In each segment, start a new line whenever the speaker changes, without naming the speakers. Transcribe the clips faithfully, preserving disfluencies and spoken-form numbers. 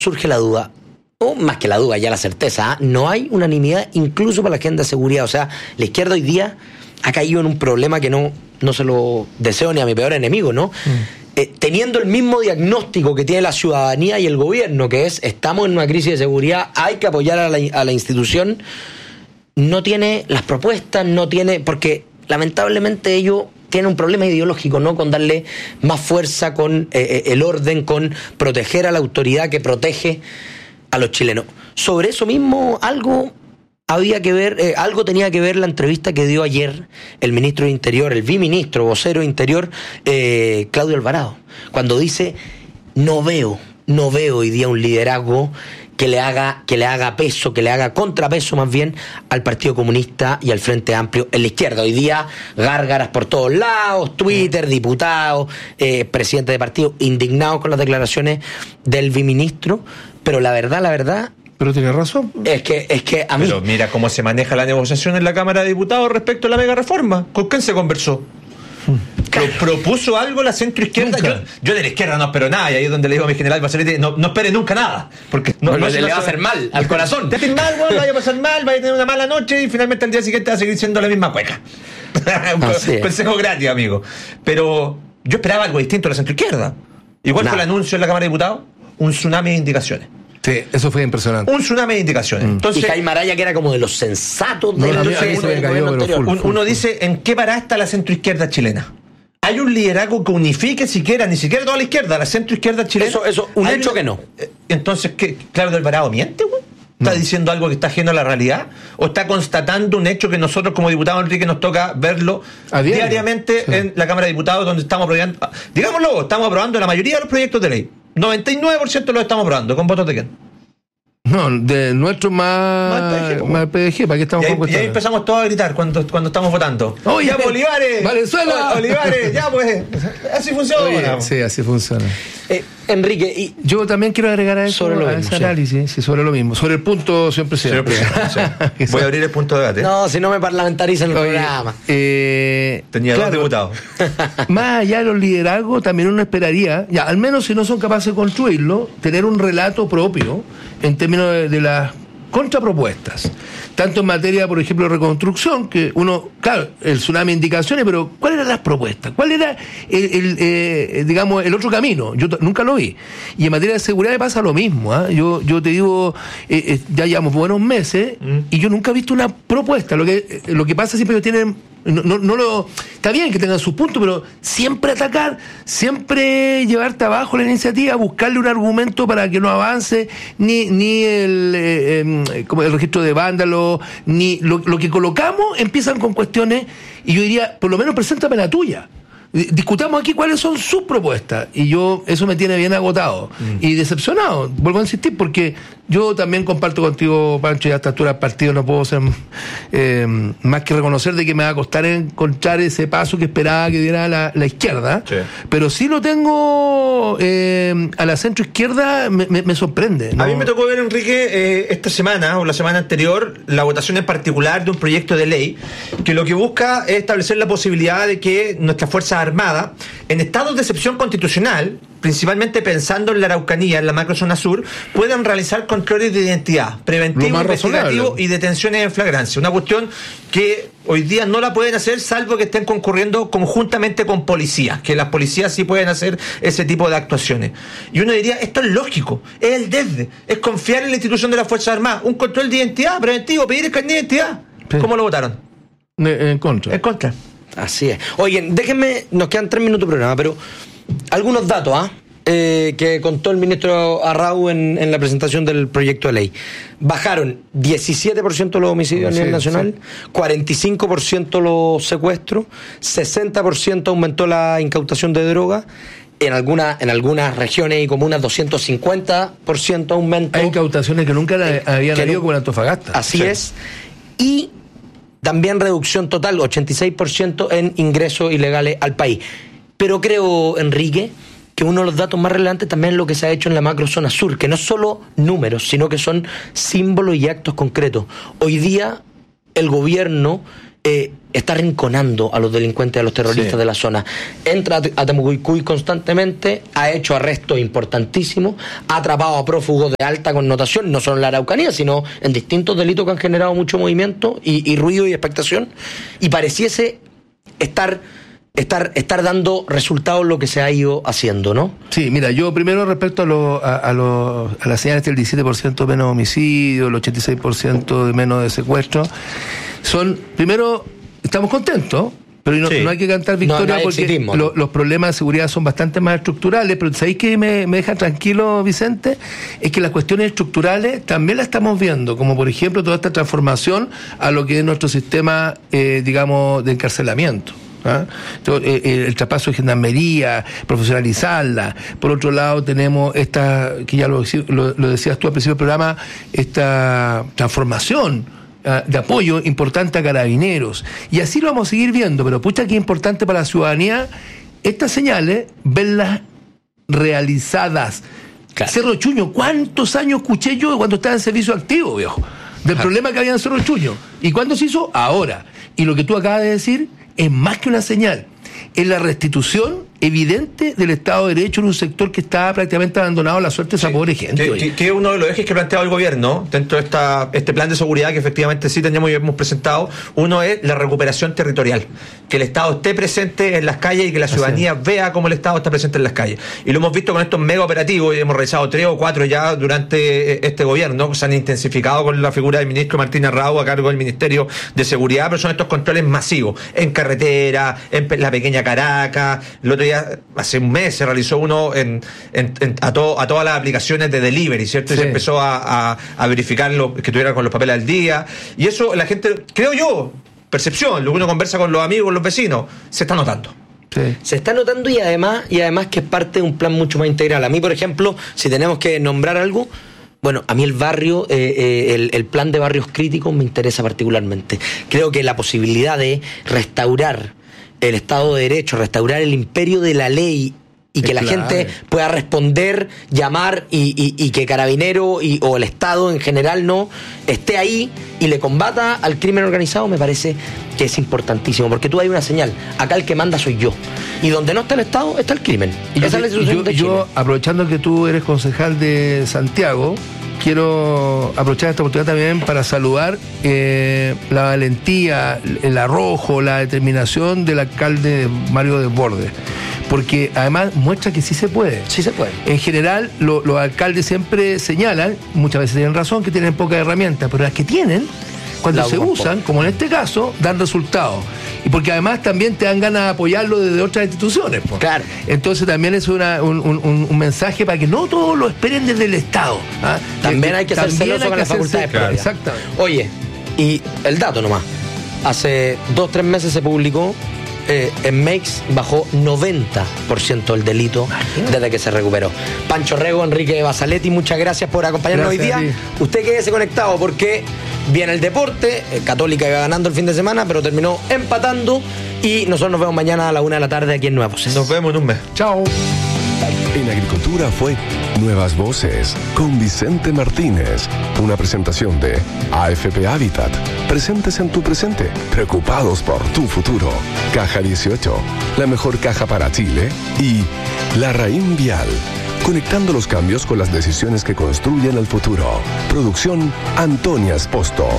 surge la duda, o más que la duda, ya la certeza, ¿eh? No hay unanimidad incluso para la agenda de seguridad. O sea, la izquierda hoy día ha caído en un problema que no, no se lo deseo ni a mi peor enemigo, ¿no? Mm. Eh, teniendo el mismo diagnóstico que tiene la ciudadanía y el gobierno, que es, estamos en una crisis de seguridad, hay que apoyar a la, a la institución, no tiene las propuestas, no tiene, porque lamentablemente ellos tienen un problema ideológico, ¿no? Con darle más fuerza, con eh, el orden, con proteger a la autoridad que protege a los chilenos. Sobre eso mismo, algo había que ver, eh, algo tenía que ver la entrevista que dio ayer el ministro de Interior, el biministro, vocero de Interior, eh, Claudio Alvarado, cuando dice, no veo, no veo hoy día un liderazgo que le haga, que le haga peso, que le haga contrapeso más bien al Partido Comunista y al Frente Amplio en la izquierda. Hoy día, gárgaras por todos lados, Twitter, diputados, eh, presidentes de partido, indignados con las declaraciones del biministro, pero la verdad, la verdad...
Pero tiene razón.
Es que, es que a mí...
Pero mira cómo se maneja la negociación en la Cámara de Diputados respecto a la mega reforma. ¿Con quién se conversó? Pro, ¿Propuso algo la centroizquierda? Yo, yo de la izquierda no espero nada, y ahí es donde le digo a mi general Bachelet, no, no espere nunca nada, porque no,
no,
no,
le,
no
le
se
va a hacer mal al corazón.
Te hacen mal, bueno, vaya a pasar mal, vaya a tener una mala noche y finalmente al día siguiente va a seguir siendo la misma cueca. Un consejo gratis, amigo. Pero yo esperaba algo distinto a la centroizquierda. Igual nada. Fue el anuncio en la Cámara de Diputados, un tsunami de indicaciones.
Sí, eso fue impresionante.
Un tsunami de indicaciones.
Mm.
Entonces,
y Jaime Araya, que era como de los sensatos de
no,
entonces,
a mí, a mí se me cayó, pero full, full, uno full. Dice, ¿en qué parada está la centroizquierda chilena? ¿Hay un liderazgo que unifique siquiera, ni siquiera toda la izquierda, la centroizquierda chilena?
Eso, eso, un hecho
una,
que no.
Entonces, ¿qué? ¿Claudio Alvarado miente, güey? ¿Está no. diciendo algo que está ajeno a la realidad? ¿O está constatando un hecho que nosotros como diputados, Enrique, nos toca verlo diariamente sí. en la Cámara de Diputados, donde estamos aprobando, digámoslo, estamos aprobando la mayoría de los proyectos de ley? noventa y nueve por ciento los estamos aprobando. ¿Con votos de quién?
No, de nuestro más, más P D G, ¿para qué estamos
y ahí, y ahí empezamos todos a gritar cuando, cuando estamos votando.
Oye,
¡ya, Olivares!
¡Valenzuela!
¡Olivares! ¡Ya, pues! Así funciona.
Oye, sí, así funciona.
Eh, Enrique, y
yo también quiero agregar a eso,
sobre lo
a
mismo,
ese análisis, sí, sobre lo mismo. Sobre el punto, siempre siempre.
Sí. Voy a abrir el punto de debate.
No, si no me parlamentarizan el Oye, programa.
Eh,
Tenía claro, dos diputados.
Más allá de los liderazgos, también uno esperaría, ya, al menos si no son capaces de construirlo, tener un relato propio en términos de, de las contrapropuestas, tanto en materia, por ejemplo, de reconstrucción, que uno, claro, el tsunami de indicaciones, pero ¿cuáles eran las propuestas? ¿Cuál era el, el eh, digamos, el otro camino? Yo t- nunca lo vi. Y en materia de seguridad me pasa lo mismo, ¿eh? Yo, yo te digo, eh, eh, ya llevamos buenos meses mm. y yo nunca he visto una propuesta. Lo que, eh, lo que pasa siempre es que tienen No, no, no lo está bien que tengan sus puntos, pero siempre atacar, siempre llevarte abajo la iniciativa, buscarle un argumento para que no avance, ni ni el eh, eh, como el registro de vándalos, ni lo, lo que colocamos empiezan con cuestiones, y yo diría, por lo menos preséntame la tuya. Discutamos aquí cuáles son sus propuestas, y yo eso me tiene bien agotado mm. y decepcionado, vuelvo a insistir, porque yo también comparto contigo, Pancho, y a esta altura del partido no puedo ser eh, más que reconocer de que me va a costar encontrar ese paso que esperaba que diera la, la izquierda, sí. pero sí lo tengo eh, a la centro izquierda, me, me, me sorprende, ¿no?
A mí me tocó ver, Enrique, eh, esta semana o la semana anterior, la votación en particular de un proyecto de ley que lo que busca es establecer la posibilidad de que nuestras fuerzas armadas, en estados de excepción constitucional, principalmente pensando en la Araucanía, en la macrozona sur, puedan realizar controles de identidad, preventivo, investigativo y detenciones en flagrancia. Una cuestión que hoy día no la pueden hacer salvo que estén concurriendo conjuntamente con policías, que las policías sí pueden hacer ese tipo de actuaciones. Y uno diría, esto es lógico, es el desde, es confiar en la institución de las Fuerzas Armadas, un control de identidad preventivo, pedir el carnet de identidad. Sí. ¿Cómo lo votaron?
En contra.
En contra.
Así es. Oigan, déjenme, nos quedan tres minutos de programa, pero algunos datos, ¿ah? ¿eh? Eh, que contó el ministro Arrau en, en la presentación del proyecto de ley. Bajaron diecisiete por ciento los homicidios sí, a nivel nacional, sí. cuarenta y cinco por ciento los secuestros, sesenta por ciento aumentó la incautación de droga. En algunas en algunas regiones y comunas doscientos cincuenta por ciento aumento.
Hay incautaciones que nunca
eh,
habían habido con Antofagasta.
Así
sí.
es. Y también reducción total, ochenta y seis por ciento en ingresos ilegales al país. Pero creo, Enrique, que uno de los datos más relevantes también es lo que se ha hecho en la macrozona sur, que no es solo números, sino que son símbolos y actos concretos. Hoy día el gobierno, eh, está rinconando a los delincuentes, a los terroristas sí. de la zona. Entra a Temucuicui constantemente, ha hecho arrestos importantísimos, ha atrapado a prófugos de alta connotación, no solo en la Araucanía, sino en distintos delitos que han generado mucho movimiento y, y ruido y expectación, y pareciese estar... Estar, estar dando resultados lo que se ha ido haciendo, ¿no?
Sí, mira, yo primero respecto a, lo, a, a, lo, a las señales del diecisiete por ciento menos homicidio, el ochenta y seis por ciento de menos de secuestro, son, primero, estamos contentos, pero no, sí. no hay que cantar victoria no, no porque lo, los problemas de seguridad son bastante más estructurales, pero ¿sabéis qué me, me deja tranquilo, Vicente? Es que las cuestiones estructurales también las estamos viendo, como por ejemplo toda esta transformación a lo que es nuestro sistema, eh, digamos, de encarcelamiento. ¿Ah? El traspaso de gendarmería, profesionalizarla. Por otro lado tenemos esta, que ya lo, lo, lo decías tú al principio del programa, esta transformación uh, de apoyo importante a carabineros. Y así lo vamos a seguir viendo, pero pucha que es importante para la ciudadanía estas señales, verlas realizadas. Claro. Cerro Chuño, ¿cuántos años escuché yo cuando estaba en servicio activo, viejo? Del claro. problema que había en Cerro Chuño. ¿Y cuándo se hizo? Ahora. Y lo que tú acabas de decir es más que una señal, es la restitución evidente del Estado de Derecho en un sector que está prácticamente abandonado a la suerte de esa sí, pobre gente.
Que, que, que es uno de los ejes que ha planteado el gobierno dentro de esta, este plan de seguridad que efectivamente sí teníamos y hemos presentado. Uno es la recuperación territorial, que el Estado esté presente en las calles y que la ciudadanía Así. vea cómo el Estado está presente en las calles. Y lo hemos visto con estos mega operativos, y hemos realizado tres o cuatro ya durante este gobierno, se han intensificado con la figura del ministro Martín Arrau a cargo del Ministerio de Seguridad, pero son estos controles masivos, en carretera, en la pequeña Caracas. El otro día, hace un mes, se realizó uno en, en, en, a, todo, a todas las aplicaciones de delivery, ¿cierto? Y sí. se empezó a, a, a verificar lo, que tuvieran con los papeles al día. Y eso la gente, creo yo, percepción, lo que uno conversa con los amigos, con los vecinos, se está notando.
Sí. Se está notando y además, y además que es parte de un plan mucho más integral. A mí, por ejemplo, si tenemos que nombrar algo, bueno, a mí el barrio, eh, eh, el, el plan de barrios críticos me interesa particularmente. Creo que la posibilidad de restaurar el Estado de Derecho, restaurar el imperio de la ley y que claro. la gente pueda responder, llamar y, y, y que Carabinero y, o el Estado en general no esté ahí y le combata al crimen organizado, me parece que es importantísimo, porque tú hay una señal, acá el que manda soy yo, y donde no está el Estado está el crimen.
Y esa yo, es la institución yo, de Chile. Yo, aprovechando que tú eres concejal de Santiago, quiero aprovechar esta oportunidad también para saludar eh, la valentía, el arrojo, la determinación del alcalde Mario Desbordes, porque además muestra que sí se puede.
Sí se puede.
En general, lo, los alcaldes siempre señalan, muchas veces tienen razón, que tienen pocas herramientas, pero las que tienen, cuando la se usan, como en este caso, dan resultados. Y porque además también te dan ganas de apoyarlo desde otras instituciones. Pues.
Claro.
Entonces también es una, un, un, un mensaje para que no todos lo esperen desde el Estado. ¿Ah?
También hay que ser celoso con las facultades propias.
Exactamente.
Oye, y el dato nomás. Hace dos, tres meses se publicó, eh, en Makes bajó noventa por ciento el delito desde que se recuperó. Pancho Rego, Enrique Basaletti, muchas gracias por acompañarnos gracias hoy día. Usted quédese conectado porque viene el deporte. Católica iba ganando el fin de semana, pero terminó empatando. Y nosotros nos vemos mañana a la una de la tarde aquí en Nuevas Voces.
Nos vemos en un mes.
Chao.
En Agricultura fue Nuevas Voces con Vicente Martínez. Una presentación de A F P Habitat. Presentes en tu presente, preocupados por tu futuro. Caja dieciocho, la mejor caja para Chile. Y La Raín Vial, conectando los cambios con las decisiones que construyen el futuro. Producción Antonia Esposto.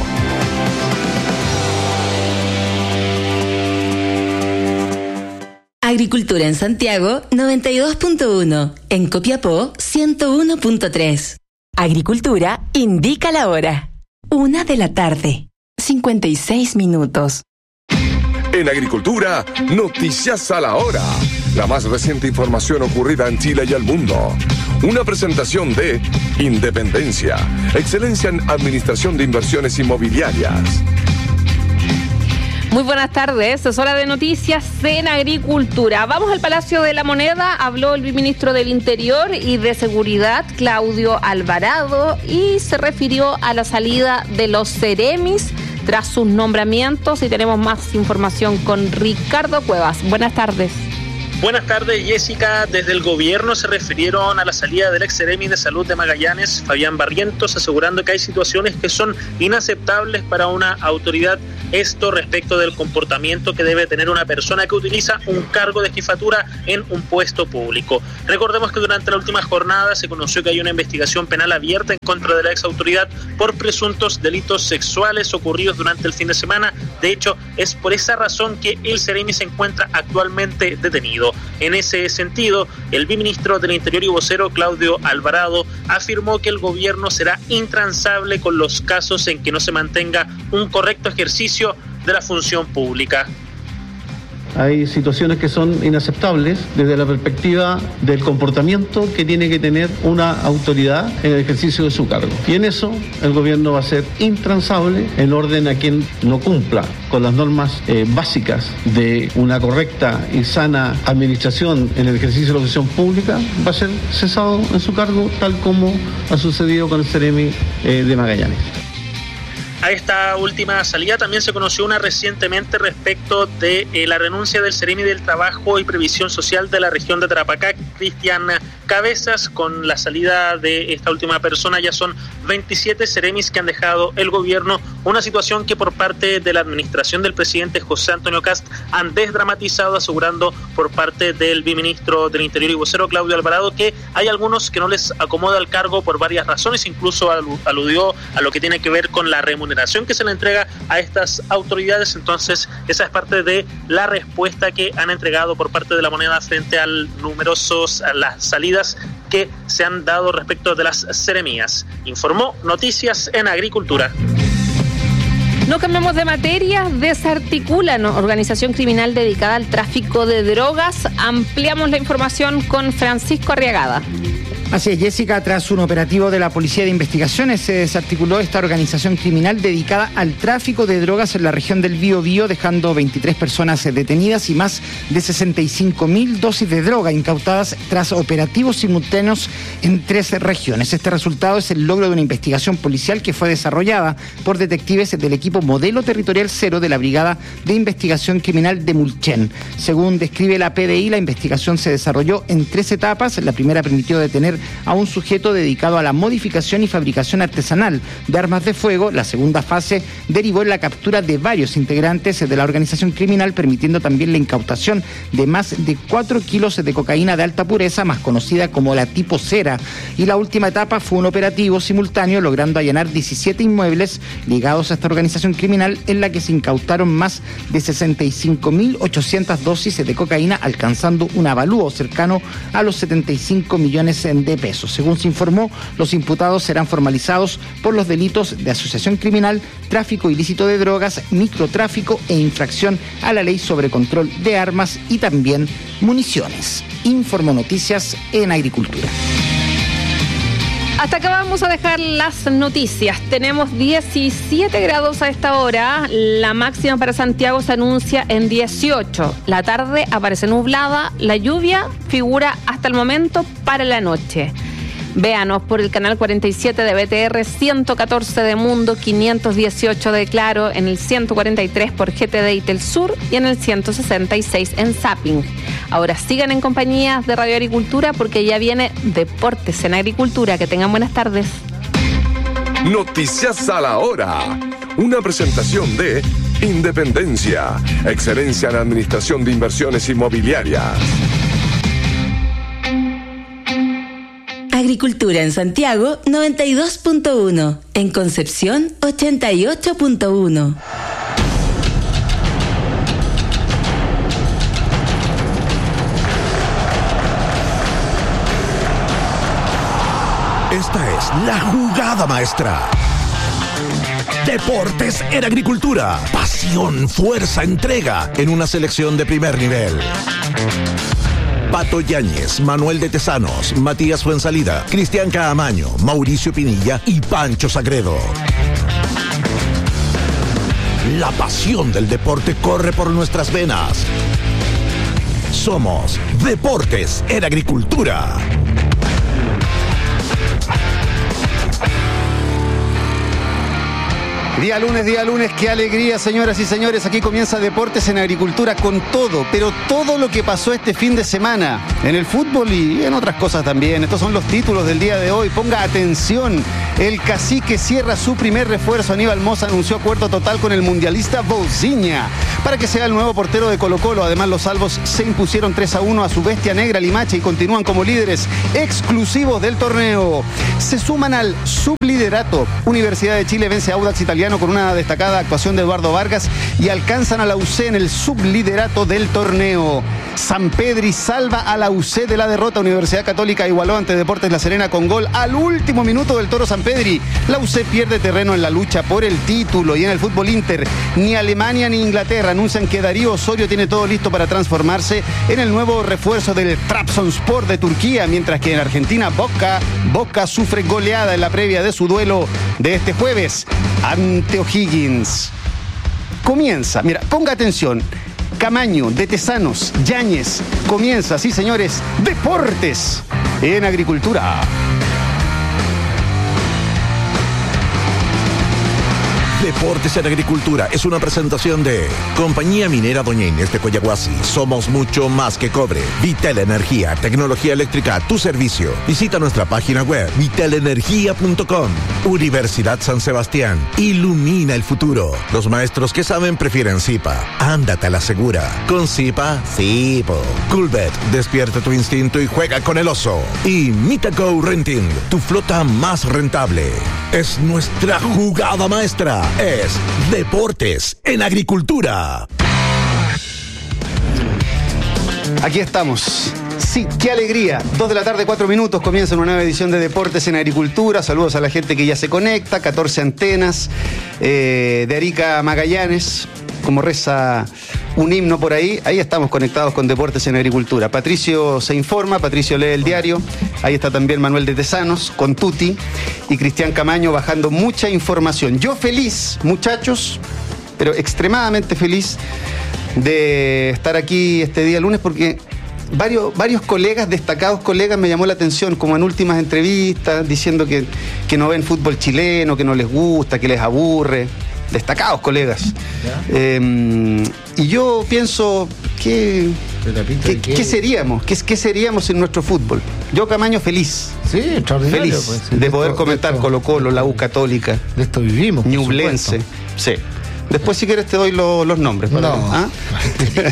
Agricultura en Santiago noventa y dos punto uno, en Copiapó ciento uno punto tres. Agricultura indica la hora. Una de la tarde, cincuenta y seis minutos.
En Agricultura, noticias a la hora. La más reciente información ocurrida en Chile y el mundo. Una presentación de Independencia, excelencia en administración de inversiones inmobiliarias.
Muy buenas tardes, es hora de noticias en Agricultura. Vamos al Palacio de la Moneda, habló el ministro del Interior y de Seguridad, Claudio Alvarado, y se refirió a la salida de los Ceremis tras sus nombramientos, y tenemos más información con Ricardo Cuevas. Buenas tardes.
Buenas tardes, Jessica. Desde el gobierno se refirieron a la salida del ex Ceremi de Salud de Magallanes, Fabián Barrientos, asegurando que hay situaciones que son inaceptables para una autoridad esto respecto del comportamiento que debe tener una persona que utiliza un cargo de jefatura en un puesto público. Recordemos que durante la última jornada se conoció que hay una investigación penal abierta en contra de la ex autoridad por presuntos delitos sexuales ocurridos durante el fin de semana. De hecho, es por esa razón que el Ceremi se encuentra actualmente detenido. En ese sentido, el viceministro del Interior y vocero Claudio Alvarado afirmó que el gobierno será intransable con los casos en que no se mantenga un correcto ejercicio de la función pública.
Hay situaciones que son inaceptables desde la perspectiva del comportamiento que tiene que tener una autoridad en el ejercicio de su cargo. Y en eso el gobierno va a ser intransable en orden a quien no cumpla con las normas eh, básicas de una correcta y sana administración en el ejercicio de la función pública, va a ser cesado en su cargo, tal como ha sucedido con el Ceremi eh, de Magallanes.
A esta última salida también se conoció una recientemente respecto de eh, la renuncia del Ceremi del Trabajo y Previsión Social de la región de Tarapacá, Cristian Cabezas. Con la salida de esta última persona ya son veintisiete Ceremis que han dejado el gobierno, una situación que por parte de la administración del presidente José Antonio Kast han desdramatizado, asegurando por parte del viceministro del Interior y vocero Claudio Alvarado que hay algunos que no les acomoda el cargo por varias razones, incluso aludió a lo que tiene que ver con la remuneración que se le entrega a estas autoridades. Entonces esa es parte de la respuesta que han entregado por parte de la moneda frente a numerosos a las salidas que se han dado respecto de las seremías. Informó Noticias en Agricultura.
No cambiamos de materia, desarticulan organización criminal dedicada al tráfico de drogas. Ampliamos la información con Francisco Arriagada.
Así es, Jessica, tras un operativo de la Policía de Investigaciones se desarticuló esta organización criminal dedicada al tráfico de drogas en la región del Biobío, dejando veintitrés personas detenidas y más de sesenta y cinco mil dosis de droga incautadas tras operativos simultáneos en tres regiones. Este resultado es el logro de una investigación policial que fue desarrollada por detectives del equipo Modelo Territorial Cero de la Brigada de Investigación Criminal de Mulchen. Según describe la P D I, la investigación se desarrolló en tres etapas. La primera permitió detener a un sujeto dedicado a la modificación y fabricación artesanal de armas de fuego. La segunda fase derivó en la captura de varios integrantes de la organización criminal, permitiendo también la incautación de más de cuatro kilos de cocaína de alta pureza, más conocida como la tipo cera. Y la última etapa fue un operativo simultáneo, logrando allanar diecisiete inmuebles ligados a esta organización criminal, en la que se incautaron más de sesenta y cinco mil ochocientas dosis de cocaína, alcanzando un avalúo cercano a los setenta y cinco millones de pesos. Según se informó, los imputados serán formalizados por los delitos de asociación criminal, tráfico ilícito de drogas, microtráfico e infracción a la ley sobre control de armas y también municiones. Informó Noticias en Agricultura.
Hasta acá vamos a dejar las noticias. Tenemos diecisiete grados a esta hora. La máxima para Santiago se anuncia en dieciocho. La tarde aparece nublada. La lluvia figura hasta el momento para la noche. Véanos por el canal cuarenta y siete de B T R, ciento catorce de Mundo, quinientos dieciocho de Claro, en el ciento cuarenta y tres por G T D y Telsur y en el ciento sesenta y seis en Zapping. Ahora sigan en compañía de Radio Agricultura porque ya viene Deportes en Agricultura. Que tengan buenas tardes.
Noticias a la hora. Una presentación de Independencia, excelencia en administración de inversiones inmobiliarias.
Agricultura en Santiago noventa y dos punto uno, en Concepción ochenta y ocho punto uno.
Esta es la jugada maestra. Deportes en Agricultura. Pasión, fuerza, entrega en una selección de primer nivel. Pato Yáñez, Manuel de Tesanos, Matías Fuensalida, Cristian Caamaño, Mauricio Pinilla y Pancho Sagredo. La pasión del deporte corre por nuestras venas. Somos Deportes en Agricultura.
Día lunes, día lunes, qué alegría, señoras y señores. Aquí comienza Deportes en Agricultura con todo, pero todo lo que pasó este fin de semana en el fútbol y en otras cosas también. Estos son los títulos del día de hoy. Ponga atención. El Cacique cierra su primer refuerzo. Aníbal Mosa anunció acuerdo total con el mundialista Boziña para que sea el nuevo portero de Colo-Colo. Además, los salvos se impusieron tres a uno a su bestia negra Limache y continúan como líderes exclusivos del torneo. Se suman al subliderato. Universidad de Chile vence a Audax Italiano con una destacada actuación de Eduardo Vargas y alcanzan a la U C en el subliderato del torneo. San Pedri salva a la U C de la derrota. Universidad Católica igualó ante Deportes La Serena con gol al último minuto del Toro San Pedri. La U C pierde terreno en la lucha por el título. Y en el fútbol Inter, ni Alemania ni Inglaterra anuncian que Darío Osorio tiene todo listo para transformarse en el nuevo refuerzo del Trabzonspor de Turquía, mientras que en Argentina Boca, Boca sufre goleada en la previa de su duelo de este jueves ante O'Higgins. Comienza, mira, ponga atención. Camaño, de Tesanos, Yáñez, comienza, sí señores, Deportes en Agricultura.
Deportes en Agricultura es una presentación de Compañía Minera Doña Inés de Coyahuasi. Somos mucho más que cobre. Vitel Energía, tecnología eléctrica a tu servicio. Visita nuestra página web vitel energía punto com. Universidad San Sebastián. Ilumina el futuro. Los maestros que saben prefieren Zipa. Ándate a la segura. Con Zipa, Zipo. Coolbet, despierta tu instinto y juega con el oso. Y Mitaco Renting, tu flota más rentable. Es nuestra jugada maestra. Es Deportes en Agricultura.
Aquí estamos. Sí, qué alegría. Dos de la tarde, cuatro minutos. Comienza una nueva edición de Deportes en Agricultura. Saludos a la gente que ya se conecta. catorce antenas eh, de Arica Magallanes. Como reza un himno por ahí. Ahí estamos conectados con Deportes en Agricultura. Patricio se informa, Patricio lee el diario. Ahí está también Manuel de Tesanos con Tuti y Cristian Camaño bajando mucha información. Yo feliz, muchachos, pero extremadamente feliz de estar aquí este día lunes porque varios, varios colegas, destacados colegas, me llamó la atención, como en últimas entrevistas, diciendo que, que no ven fútbol chileno, que no les gusta, que les aburre. Destacados colegas. Eh, y yo pienso que ¿qué, ¿qué seríamos? ¿Qué, ¿Qué seríamos sin nuestro fútbol? Yo, Camaño, feliz.
Sí, extraordinario.
Feliz
pues,
de, de
esto,
poder comentar
esto,
Colo-Colo, la U Católica.
De esto vivimos.
Ñublense. Sí. Después, si quieres, te doy lo, los nombres. Para
no.
¿Ah?
que,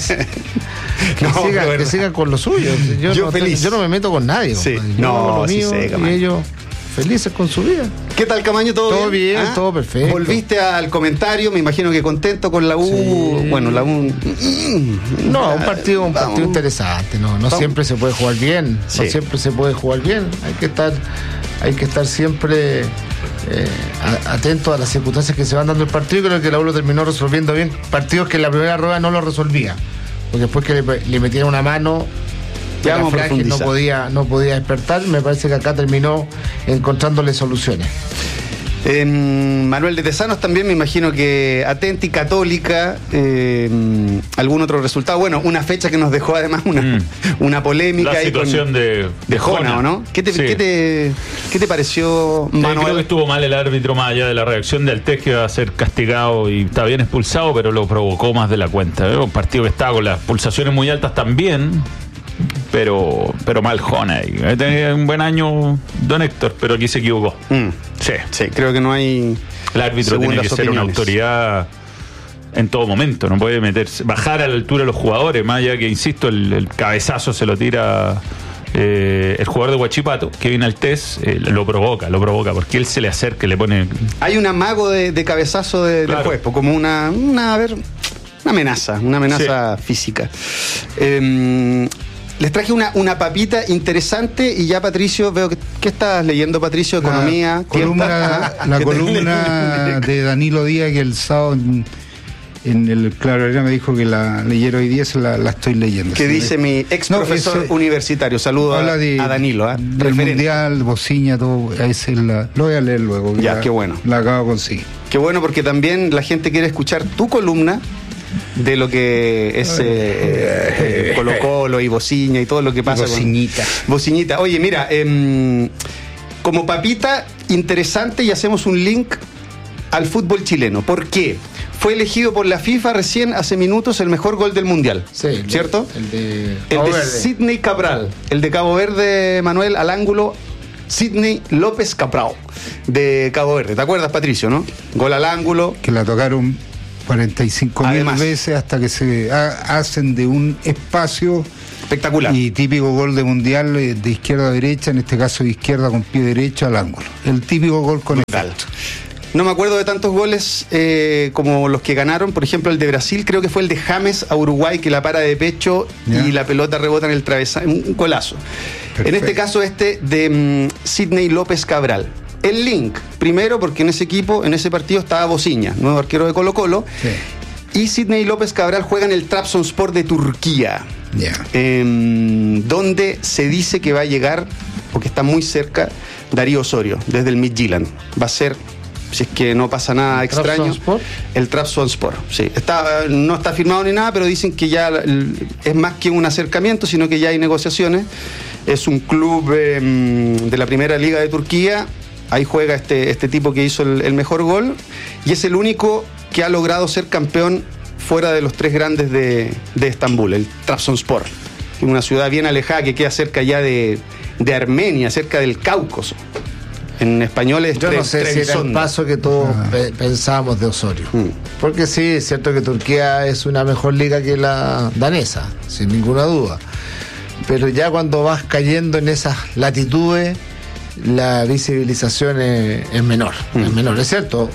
no
sigan, que sigan con lo suyo. Yo,
yo
no,
feliz.
Yo no me meto con nadie.
Sí.
Yo
no,
lo
sí
mío,
sé,
y ellos felices con su vida.
¿Qué tal, Camaño? ¿Todo,
todo bien?
bien,
¿Ah? Todo perfecto.
Volviste al comentario, me imagino que contento con la U. Sí. Bueno, la U.
No, un partido, un partido Vamos. interesante. No, no Vamos. siempre se puede jugar bien. Sí. No siempre se puede jugar bien. Hay que estar, hay que estar siempre eh, atento a las circunstancias que se van dando el partido. Creo que la U lo terminó resolviendo bien. Partidos que en la primera rueda no lo resolvía. Porque después que le, le metieron una mano, ya no podía, no podía despertar. Me parece que acá terminó encontrándole soluciones.
Eh, Manuel de Tesanos también, me imagino que Atenti, Católica, eh, algún otro resultado. Bueno, una fecha que nos dejó además una, mm. una polémica.
La situación con, de,
de Jona, ¿o no? ¿Qué te, sí. ¿qué te, qué te pareció, Manuel?
Sí, creo que estuvo mal el árbitro, más allá de la reacción de Altés, que iba a ser castigado y está bien expulsado, pero lo provocó más de la cuenta. ¿eh? Un partido que estaba con las pulsaciones muy altas también. Pero, pero mal Jona. Tenía un buen año Don Héctor, pero aquí se equivocó.
Mm. Sí. sí, creo que no hay.
El árbitro tiene que opiniones. ser una autoridad en todo momento. No puede meterse, bajar a la altura de los jugadores. Más allá que, insisto, el, el cabezazo se lo tira eh, el jugador de Huachipato, que viene al test, eh, lo provoca, lo provoca, porque él se le acerca y le pone.
Hay un amago de, de cabezazo de, claro. del cuerpo, como una, una, a ver, una amenaza, una amenaza sí. física. Eh, Les traje una, una papita interesante y ya, Patricio, veo que ¿qué estás leyendo, Patricio? Economía,
la columna, la columna de Danilo Díaz, que el sábado en, en el Claro me dijo que la leyera hoy día, se la, la estoy leyendo.
¿Qué dice mi ex no, profesor ese, universitario? Saludo a, de, a Danilo. ¿eh?
Del Mundial, Boziña, todo, ese la, lo voy a leer luego.
Ya,
la,
qué bueno.
La acabo de conseguir.
Qué bueno, porque también la gente quiere escuchar tu columna de lo que es eh, eh, Colo-Colo y Boziña y todo lo que pasa.
Bociñita.
Con Bociñita. Oye, mira, eh, como papita interesante, y hacemos un link al fútbol chileno. ¿Por qué? Fue elegido por la FIFA recién hace minutos el mejor gol del Mundial. Sí, ¿cierto?
El de,
el de Sidney Cabral. El de Cabo Verde, Manuel, al ángulo Sidney López Cabral, de Cabo Verde. ¿Te acuerdas, Patricio, no? Gol al ángulo.
Que la tocaron cuarenta y cinco mil veces hasta que se ha, hacen de un espacio
espectacular.
Y típico gol de mundial de izquierda a derecha, en este caso de izquierda con pie derecho al ángulo. El típico gol con efecto.
No me acuerdo de tantos goles eh, como los que ganaron. Por ejemplo, el de Brasil, creo que fue el de James a Uruguay, que la para de pecho yeah. y la pelota rebota en el travesaño. Un golazo. Perfecto. En este caso, este de um, Sidney López Cabral. El link, primero porque en ese equipo, en ese partido estaba Bociña, nuevo arquero de Colo-Colo. Sí. Y Sidney López Cabral juega en el Trabzonspor de Turquía. Yeah. Eh, donde se dice que va a llegar, porque está muy cerca, Darío Osorio, desde el Midtjylland. Va a ser, si es que no pasa nada ¿El extraño, Trabzonspor? El Trabzonspor, sí. Está, no está firmado ni nada, pero dicen que ya es más que un acercamiento, sino que ya hay negociaciones. Es un club eh, de la primera liga de Turquía. Ahí juega este, este tipo que hizo el, el mejor gol. Y es el único que ha logrado ser campeón fuera de los tres grandes de, de Estambul, el Trabzonspor. Una ciudad bien alejada que queda cerca ya de, de Armenia, cerca del Cáucaso. En español es
Yo no sé si era el paso que todos ah. pe- pensábamos de Osorio. Mm. Porque sí, es cierto que Turquía es una mejor liga que la danesa, sin ninguna duda. Pero ya cuando vas cayendo en esas latitudes, la visibilización es, es menor. Mm. Es menor, es cierto.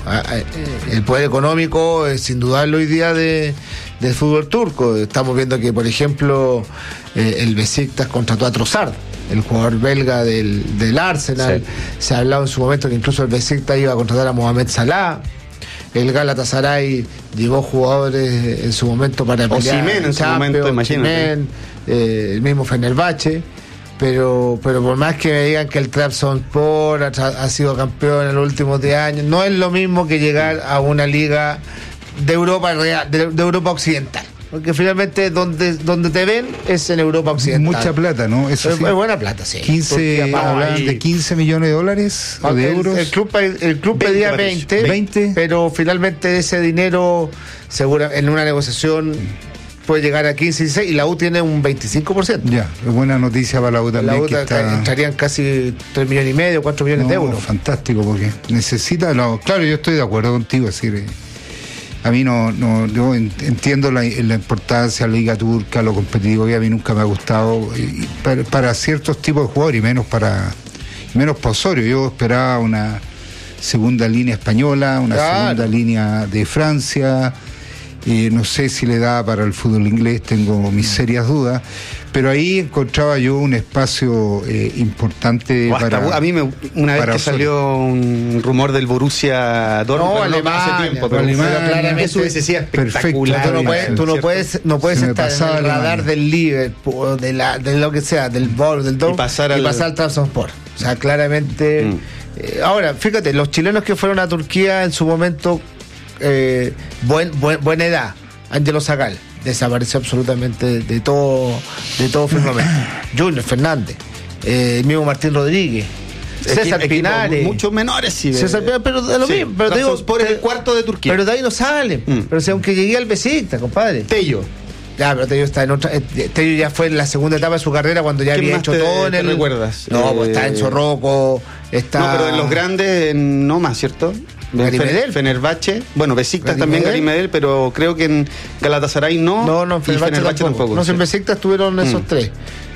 El poder económico es indudable hoy día de, del fútbol turco. Estamos viendo que, por ejemplo, eh, el Besiktas contrató a Trossard, el jugador belga del, del Arsenal. Sí. Se ha hablado en su momento que incluso el Besiktas iba a contratar a Mohamed Salah. El Galatasaray llevó jugadores en su momento para pelear.
Osimhen en su momento, imagínate.
Eh, el mismo Fenerbahce. Pero, pero por más que me digan que el Trabzonspor ha, ha sido campeón en los últimos diez años, no es lo mismo que llegar a una liga de Europa real, de, de Europa occidental. Porque finalmente donde, donde te ven es en Europa occidental.
Mucha plata, ¿no? Eso
es,
sí.
es buena plata, sí.
quince, hablan de quince millones de dólares o de
el,
euros.
El club, el club veinte, pedía veinte, veinte, pero finalmente ese dinero, segura, en una negociación, puede llegar a quince, dieciséis y la U tiene un veinticinco por ciento.
Ya, es buena noticia para la U también.
La U
que está...
entrarían casi tres millones y medio, cuatro millones
no,
de euros.
Fantástico, porque necesita, no, claro, yo estoy de acuerdo contigo, es decir, a mí no, no yo entiendo la, la importancia de la Liga Turca, lo competitivo que a mí nunca me ha gustado, y para, para ciertos tipos de jugadores, y menos para, y menos para Osorio. Yo esperaba una segunda línea española, una claro. segunda línea de Francia. Eh, no sé si le da para el fútbol inglés, tengo mis serias dudas, pero ahí encontraba yo un espacio eh, importante para,
a mí me, una vez que Osorio. Salió un rumor del Borussia Dortmund,
no, Alemania,
no hace tiempo, pero,
Alemania, pero claramente
eso hubiese sido espectacular.
Tú no puedes, tú no puedes, no puedes estar en el radar del Liverpool, de, la, de lo que sea, del Bor, del Dortmund, y pasar al, y pasar al Trabzonspor. O sea, claramente. Mm. Eh, ahora, fíjate, los chilenos que fueron a Turquía en su momento. Eh, buen, buen, buena edad, Ángelo Zagal desapareció absolutamente de todo de todo firmamento. Junior Fernández, eh, el mismo Martín Rodríguez, César Pinares,
muchos menores, sí,
César Pinares, pero de lo sí, mismo, pero digo,
por el cuarto de Turquía.
Pero de ahí no salen. Mm. Pero si aunque llegué al Besiktas, compadre.
Tello.
Ya, pero Tello está en otra. Tello ya fue en la segunda etapa de su carrera cuando ya había hecho
te,
todo en
te
el.
¿Recuerdas?
No, eh, pues está en Zorroco, está.
No, pero en los grandes no más, ¿cierto?
Gary Medel.
Fenerbahce, bueno, Besiktas
Gary
también,
Medel.
Gary Medel, pero creo que en Galatasaray no.
No, no, en Fenerbahce,
Fenerbahce
tampoco.
tampoco.
No,
sí.
en Besiktas tuvieron esos mm. tres.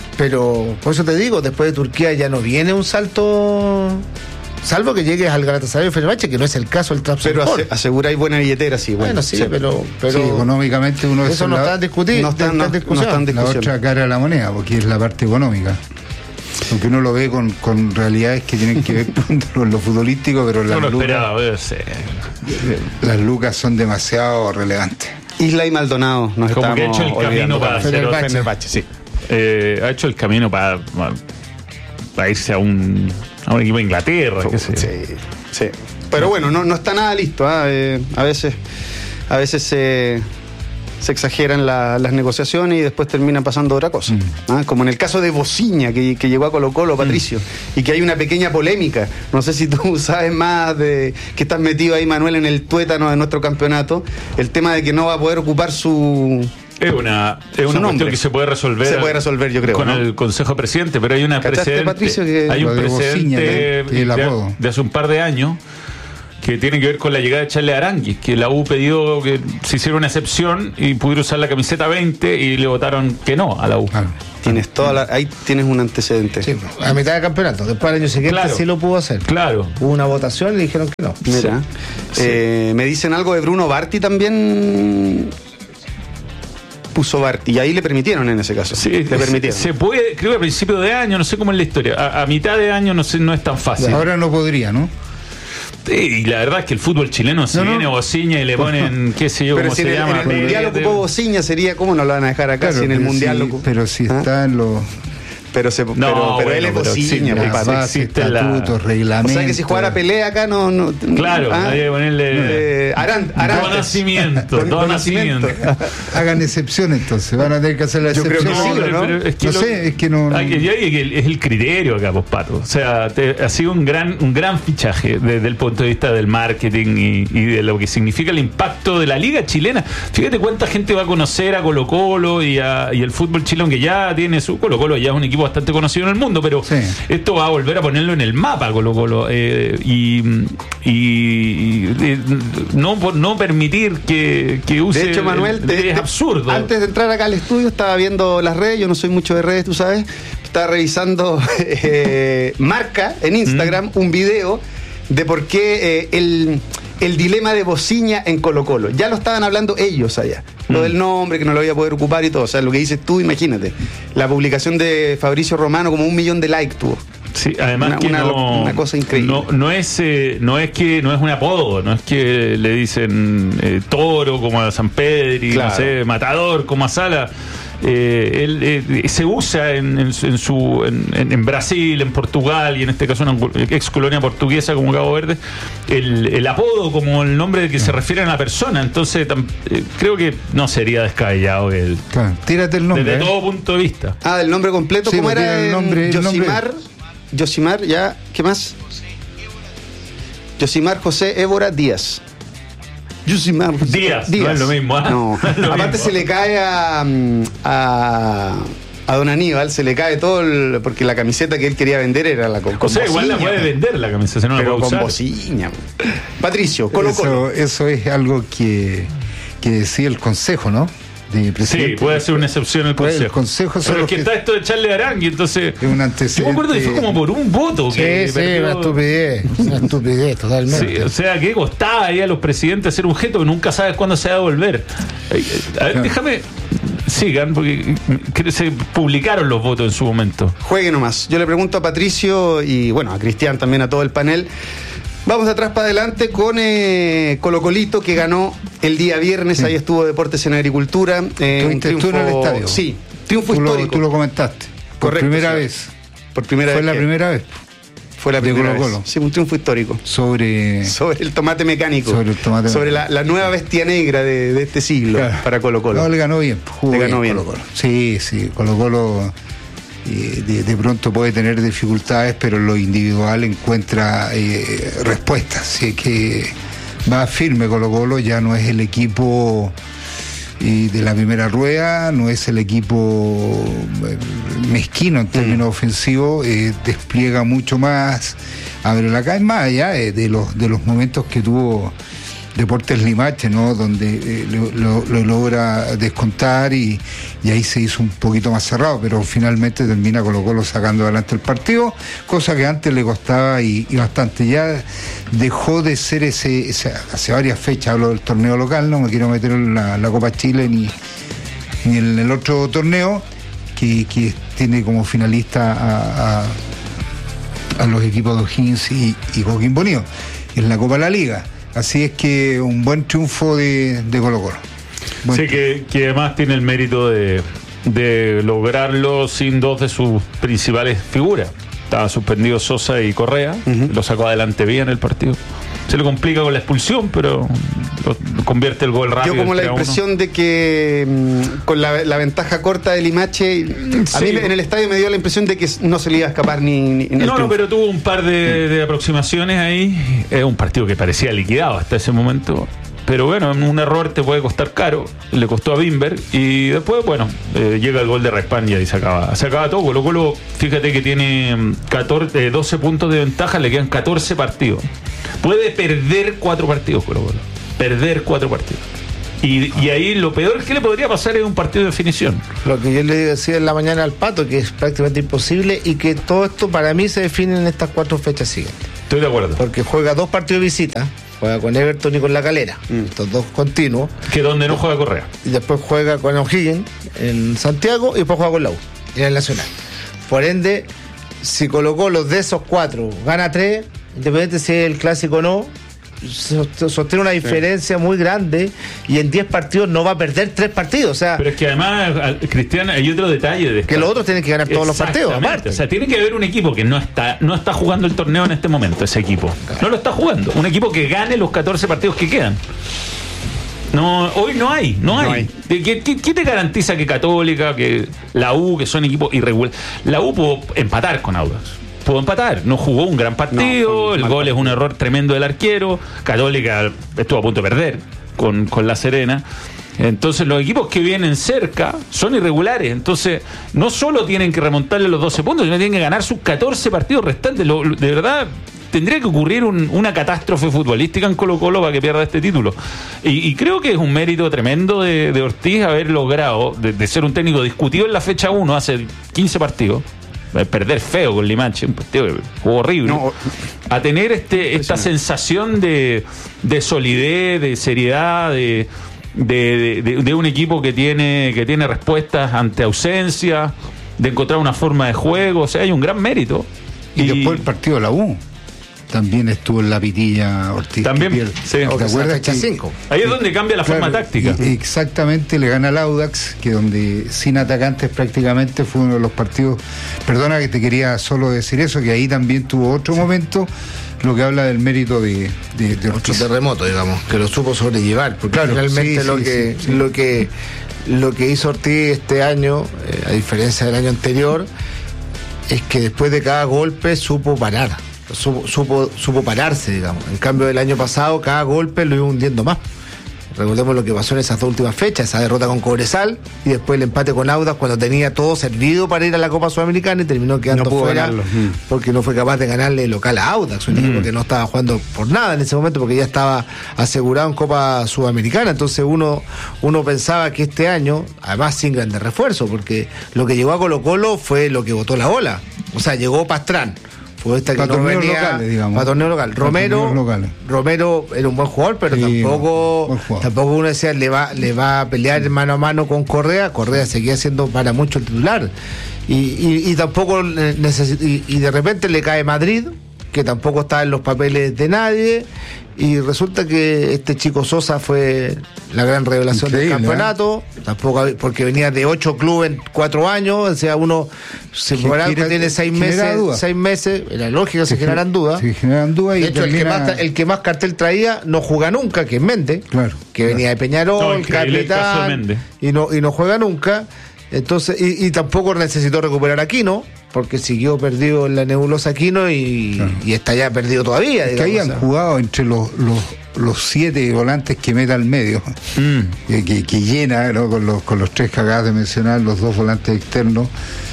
Pero por eso te digo, después de Turquía ya no viene un salto, salvo que llegues al Galatasaray o Fenerbahce, que no es el caso del Trabzonspor.
Pero aseguráis buena billetera, sí. Bueno,
bueno sí, sí, pero, pero
sí, económicamente uno
eso no
la,
está en discutir,
no está,
no,
no,
en discusión.
No está en discusión.
La otra cara de la moneda, porque es la parte económica. Aunque uno lo ve con, con realidades que tienen que ver con lo futbolístico, pero las,
no
lucas,
esperaba, sí.
las lucas son demasiado relevantes.
Isla y Maldonado nos
como que ha hecho el camino para hacer
Fenerbahce, sí.
Eh, ha hecho el camino para, para irse a un, a un equipo de Inglaterra, qué sé.
Sí, sí. Pero bueno, no, no está nada listo, ¿eh? Eh, a veces a veces se, se exageran la, las negociaciones y después terminan pasando otra cosa. Mm. ¿Ah? Como en el caso de Bociña, que, que llegó a Colo-Colo, Patricio, mm. y que hay una pequeña polémica. No sé si tú sabes más de que estás metido ahí, Manuel, en el tuétano de nuestro campeonato, el tema de que no va a poder ocupar su
Es una, es una cuestión que se puede resolver.
Se puede resolver, yo creo.
Con
¿no?
el Consejo Presidente, pero hay una precedente.
Patricio, que
hay un precedente
de,
de, de hace un par de años que tiene que ver con la llegada de Charles Aranguis, que la U pidió que se hiciera una excepción y pudiera usar la camiseta veinte y le votaron que no a la U.
Ah,
tienes toda la, ahí tienes un antecedente.
Sí, a mitad del campeonato. Después al año siguiente
Claro.
sí lo pudo hacer.
Claro.
Hubo una votación y le dijeron que no.
Mira,
Sí.
eh, me dicen algo de Bruno Barti también. Puso Barti y ahí le permitieron en ese caso.
Sí,
le permitieron.
Se, se puede, creo que a principio de año, no sé cómo es la historia. A, a mitad de año no sé, no es tan fácil.
Ahora no podría, ¿no?
Sí, y la verdad es que el fútbol chileno, si
No, no.
viene Bociña y le ponen, qué sé yo,
Pero
cómo
si
se
en el,
llama.
en el Mundial ocupó Bociña, sería, ¿cómo no lo van a dejar acá?
Claro,
si en el
pero
Mundial
si-
lo ocupó.
Pero si
¿Ah?
está en los...
Pero, se,
No,
pero, pero
bueno,
él es
pero
Bociña,
existe-
compadre.
las bases,
existe la-
estatutos,
O
reglamentos.
sea que si jugara pelea acá no... no
Claro,
¿ah?
hay que ponerle.
Eh, Arant, Arantes.
Don Nacimiento,
Don-
Don
Don
Nacimiento.
Hagan excepción entonces, van a tener que hacer la
Yo creo
excepción.
que sí,
pero-
¿no?
pero es que
No
lo-
sé, es que no- no-
Hay que- hay que- es el criterio acá, pues, Pato. O sea, te- ha sido un gran, un gran fichaje desde el punto de vista del marketing y, y de lo que significa el impacto de la liga chilena. Fíjate cuánta gente va a conocer a Colo Colo y, a, y el fútbol chileno, que ya tiene su... Colo Colo ya es un equipo bastante conocido en el mundo, pero
Sí.
esto va a volver a ponerlo en el mapa, Colo Colo. Eh, y y, y, eh, no, no permitir que, que use...
De hecho, Manuel,
el-
te-
es
te-
absurdo.
Antes de entrar acá al estudio estaba viendo las redes, yo no soy mucho de redes, tú sabes. Estaba revisando eh, Marca en Instagram un video de por qué eh, el, el dilema de Bociña en Colo Colo. Ya lo estaban hablando ellos allá. Lo del nombre, que no lo voy a poder ocupar y todo. O sea, lo que dices tú, imagínate. La publicación de Fabricio Romano, como un millón de likes tuvo.
Sí, además
Una-
que
una-
no,
una cosa increíble.
No, no es eh, no es que no es un apodo, no es que le dicen eh, toro como a San Pedro,
Claro.
no sé, matador como a Sala. Eh, él eh, se usa en, en su, en, su- en- en Brasil, en Portugal y en este caso una ex colonia portuguesa como Cabo Verde, el, el apodo como el nombre que se refiere a una persona. Entonces tam- eh, creo que no sería descabellado que él,
Claro, tírate el nombre.
desde
¿eh?
todo punto de vista.
Ah, del nombre completo,
Sí,
¿cómo
porque
era?
el nombre- el
Yosimar. Yosimar, ya, ¿qué más? Yosimar José Évora Díaz. Yosimar José
Díaz, no es lo mismo, ¿ah?
No.
No es lo
Aparte
mismo.
se le cae a, mm, a a don Aníbal, se le cae todo el, porque la camiseta que él quería vender era la con,
O
con
sea, igual la
bociña,
puede vender la camisa, si no la
pero
puede
con
usar.
bociña. Patricio, Colo Colo.
Eso, eso es algo que, que decía el Consejo, ¿no? De
Sí,
presidente.
puede ser una excepción el
Puede-
Consejo.
el Consejo son
Pero es
los
que
que-
está esto de Charles Arangui, entonces.
Es un antecedente.
Yo me acuerdo que fue como por un voto.
Sí,
que
sí,
perdió-
una estupidez. Una estupidez, totalmente.
Sí, o sea, que costaba ahí a los presidentes hacer un gesto que nunca sabes cuándo se va a devolver. Eh, eh, A ver, déjame. Sigan, porque que se publicaron los votos en su momento.
Juegue nomás. Yo le pregunto a Patricio y bueno, a Cristian también, a todo el panel. Vamos de atrás para adelante con eh, Colo Colito, que ganó el día viernes.
Sí.
Ahí estuvo Deportes en Agricultura. Eh, un
¿Estuviste tú en el estadio?
Sí, triunfo
Tú lo,
histórico.
tú lo comentaste. Por
Correcto,
primera
sí.
vez.
Por primera
Fue
vez.
la
que-
primera vez.
Fue la
de
primera
Colo
vez.
Colo.
Sí, un triunfo histórico.
Sobre.
Sobre el tomate mecánico.
Sobre el tomate
Sobre la, la nueva bestia negra de, de este siglo
Claro.
para Colo Colo.
No, le ganó bien. Jugó
Le ganó bien.
Colo Colo. Sí, sí. Colo Colo eh, de, de pronto puede tener dificultades, pero en lo individual encuentra eh, respuestas. Así que va firme Colo Colo, ya no es el equipo eh, de la primera rueda, no es el equipo eh, mezquino en términos ofensivos, eh, despliega mucho más, abre la calle más allá de, de los de los momentos que tuvo Deportes Limache, ¿no? Donde eh, lo, lo- lo logra descontar y, y ahí se hizo un poquito más cerrado, pero finalmente termina Colo Colo sacando adelante el partido, cosa que antes le costaba y, y bastante. Ya dejó de ser ese, ese- hace varias fechas, hablo del torneo local, no me quiero meter en la, la Copa Chile ni, ni en el otro torneo, que, que tiene como finalista a, a- a los equipos de O'Higgins y, y Coquimbo Unido, en la Copa de la Liga. Así es que un buen triunfo de, de Colo Colo. Buen
Sí, que, que además tiene el mérito de, de lograrlo sin dos de sus principales figuras. Estaban suspendidos Sosa y Correa, lo sacó adelante bien el partido. Se le complica con la expulsión, pero lo- convierte el gol rápido.
Yo como
el
la
tres a uno.
impresión de que mm, con la, la ventaja corta de Limache, a
Sí.
mí en el estadio me dio la impresión de que no se le iba a escapar ni, ni en el
No, no,
triunfo.
pero tuvo un par de, de aproximaciones ahí. Es un partido que parecía liquidado hasta ese momento. pero bueno, un error te puede costar caro. Le costó a Bimber. Y después, bueno, eh, llega el gol de Respan y se acaba, se acaba todo. Colo Colo, fíjate que tiene catorce, doce puntos de ventaja, le quedan catorce partidos. Puede perder cuatro partidos, Colo Colo. Perder cuatro partidos. Y, y ahí lo peor que le podría pasar es un partido de definición.
Lo que yo le decía en la mañana al Pato, que es prácticamente imposible y que todo esto para mí se define en estas cuatro fechas siguientes.
Estoy de acuerdo.
Porque juega dos partidos de visita, juega con Everton y con La Calera, mm. estos dos continuos.
Que donde no juega Correa.
Y después juega con O'Higgins en Santiago y después juega con la U, en el Nacional. Por ende, si Colo Colo de esos cuatro gana tres, independiente si es el clásico o no, sostiene una diferencia sí. muy grande y en diez partidos no va a perder tres partidos. O sea,
pero es que además, Cristian, hay otro detalle de
que los otros tienen que ganar todos los partidos aparte.
O sea, tiene que haber un equipo que no está no está jugando el torneo en este momento. Ese equipo no lo está jugando. Un equipo que gane los catorce partidos que quedan. No, hoy no hay, no, no hay. hay. ¿Qué, qué, ¿Qué te garantiza que Católica, que la U, que son equipos irregulares? La U pudo empatar con Audax. Pudo empatar, no jugó un gran partido, no, el gol partido. Es un error tremendo del arquero, Católica estuvo a punto de perder con, con La Serena. Entonces los equipos que vienen cerca son irregulares, entonces no solo tienen que remontarle los doce puntos, sino tienen que ganar sus catorce partidos restantes. Lo, de verdad tendría que ocurrir un, una catástrofe futbolística en Colo Colo para que pierda este título. Y, y creo que es un mérito tremendo de, de Ortiz haber logrado, de, de ser un técnico discutido en la fecha uno hace quince partidos, perder feo con Limache, un partido que jugó horrible, no, a tener este esta sensación de, de solidez, de seriedad, de, de, de, de un equipo que tiene, que tiene respuestas ante ausencia, de encontrar una forma de juego. O sea, hay un gran mérito.
Y, y después el partido de la U también estuvo en la pitilla Ortiz.
También, sí.
¿Te acuerdas que
cinco?
Ahí es donde cambia la claro, forma táctica.
Exactamente, le gana al Audax, que donde sin atacantes prácticamente fue uno de los partidos. Perdona que te quería solo decir eso, que ahí también tuvo otro momento, lo que habla del mérito de, de, de
Ortiz. Otro terremoto, digamos, que lo supo sobrellevar, porque claro, realmente sí, lo, sí, que, sí, sí. lo que lo que hizo Ortiz este año, eh, a diferencia del año anterior, es que después de cada golpe supo parar. Supo, supo, supo pararse, digamos. En cambio, el año pasado, cada golpe lo iba hundiendo más. Recordemos lo que pasó en esas dos últimas fechas, esa derrota con Cobresal y después el empate con Audax cuando tenía todo servido para ir a la Copa Sudamericana y terminó quedando no fuera mm. porque no fue capaz de ganarle local a Audax, un mm. equipo que no estaba jugando por nada en ese momento porque ya estaba asegurado en Copa Sudamericana. Entonces uno, uno pensaba que este año, además sin grandes refuerzos, porque lo que llegó a Colo Colo fue lo que botó la ola. O sea, llegó Pastrán. Esta que no venía locales, digamos. Para torneo local. Romero, Romero era un buen jugador, pero sí, tampoco, jugador. tampoco uno decía le va, le va a pelear mano a mano con Correa. Correa seguía siendo para mucho el titular. Y, y, y tampoco necesit- y, y de repente le cae Madrid, que tampoco está en los papeles de nadie. Y resulta que este chico Sosa fue la gran revelación Increíble, del campeonato, ¿eh? Tampoco porque venía de ocho clubes en cuatro años, o sea, uno se por algo tiene seis meses, seis meses, era lógico, se, se generan dudas.
Se generan dudas y
de hecho termina... el, que más, el que más cartel traía no juega nunca, que es Méndez,
claro,
que
claro.
venía de Peñarol, no, capitán, y no, y no juega nunca. Entonces, y, y tampoco necesitó recuperar a Aquino, porque siguió perdido en la nebulosa Aquino y, claro. y está ya perdido todavía.
Es que ahí han jugado entre los, los, los siete volantes que meta al medio, mm. que, que, que llena, ¿no? con, los, con los tres que acabas de mencionar, los dos volantes externos,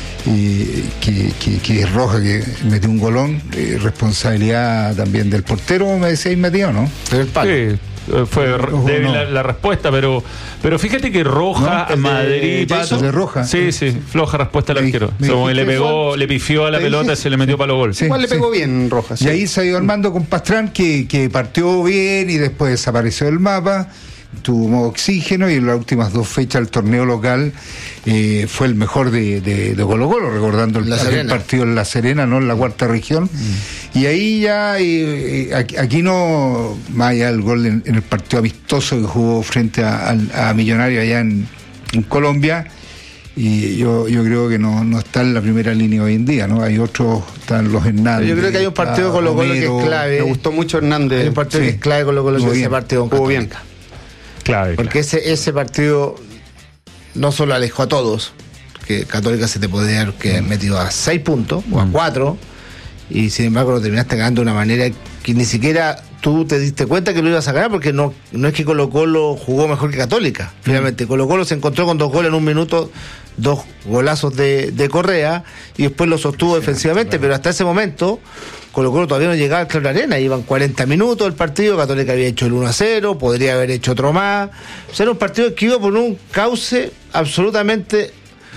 y que, que, que es Roja, que metió un golón, eh, responsabilidad también del portero, me decíais metido, ¿no?
El palo. Sí. Fue Ojo, débil no. la, la respuesta, pero pero fíjate que Roja, no, Madrid,
Pato, de Roja.
Sí, sí, floja respuesta al arquero. Como le pegó, le pifió a la pelota y se le metió para los goles.
Sí, igual le pegó sí. bien Roja. Sí.
Y ahí se ha ido armando con Pastrán, que, que partió bien y después desapareció del mapa. Tuvo oxígeno y en las últimas dos fechas el torneo local eh, fue el mejor de, de, de Colo Colo, recordando el, el partido en La Serena, no en la cuarta región. Mm. Y ahí ya, eh, aquí, aquí no, más allá del gol en, en el partido amistoso que jugó frente a, a, a Millonarios allá en, en Colombia, y yo yo creo que no, no está en la primera línea hoy en día, ¿no? Hay otros, están los Hernández.
Yo creo que hay un partido con Colo Colo que es clave.
Me gustó mucho Hernández.
Hay un partido sí. que es clave con Colo Colo, que ese partido con Católica.
Clave,
porque clave. ese ese partido no solo alejó a todos, que Católica se te podría haber que metido a seis puntos mm. o a cuatro, y sin embargo lo terminaste ganando de una manera que ni siquiera tú te diste cuenta que lo ibas a ganar, porque no, no es que Colo Colo jugó mejor que Católica. Finalmente, Colo Colo se encontró con dos goles en un minuto, dos golazos de, de Correa, y después lo sostuvo sí, defensivamente, claro. Pero hasta ese momento Colo Colo todavía no llegaba al Claro Arena, iban cuarenta minutos el partido, Católica había hecho el uno a cero, podría haber hecho otro más. O sea, era un partido que iba por un cauce absolutamente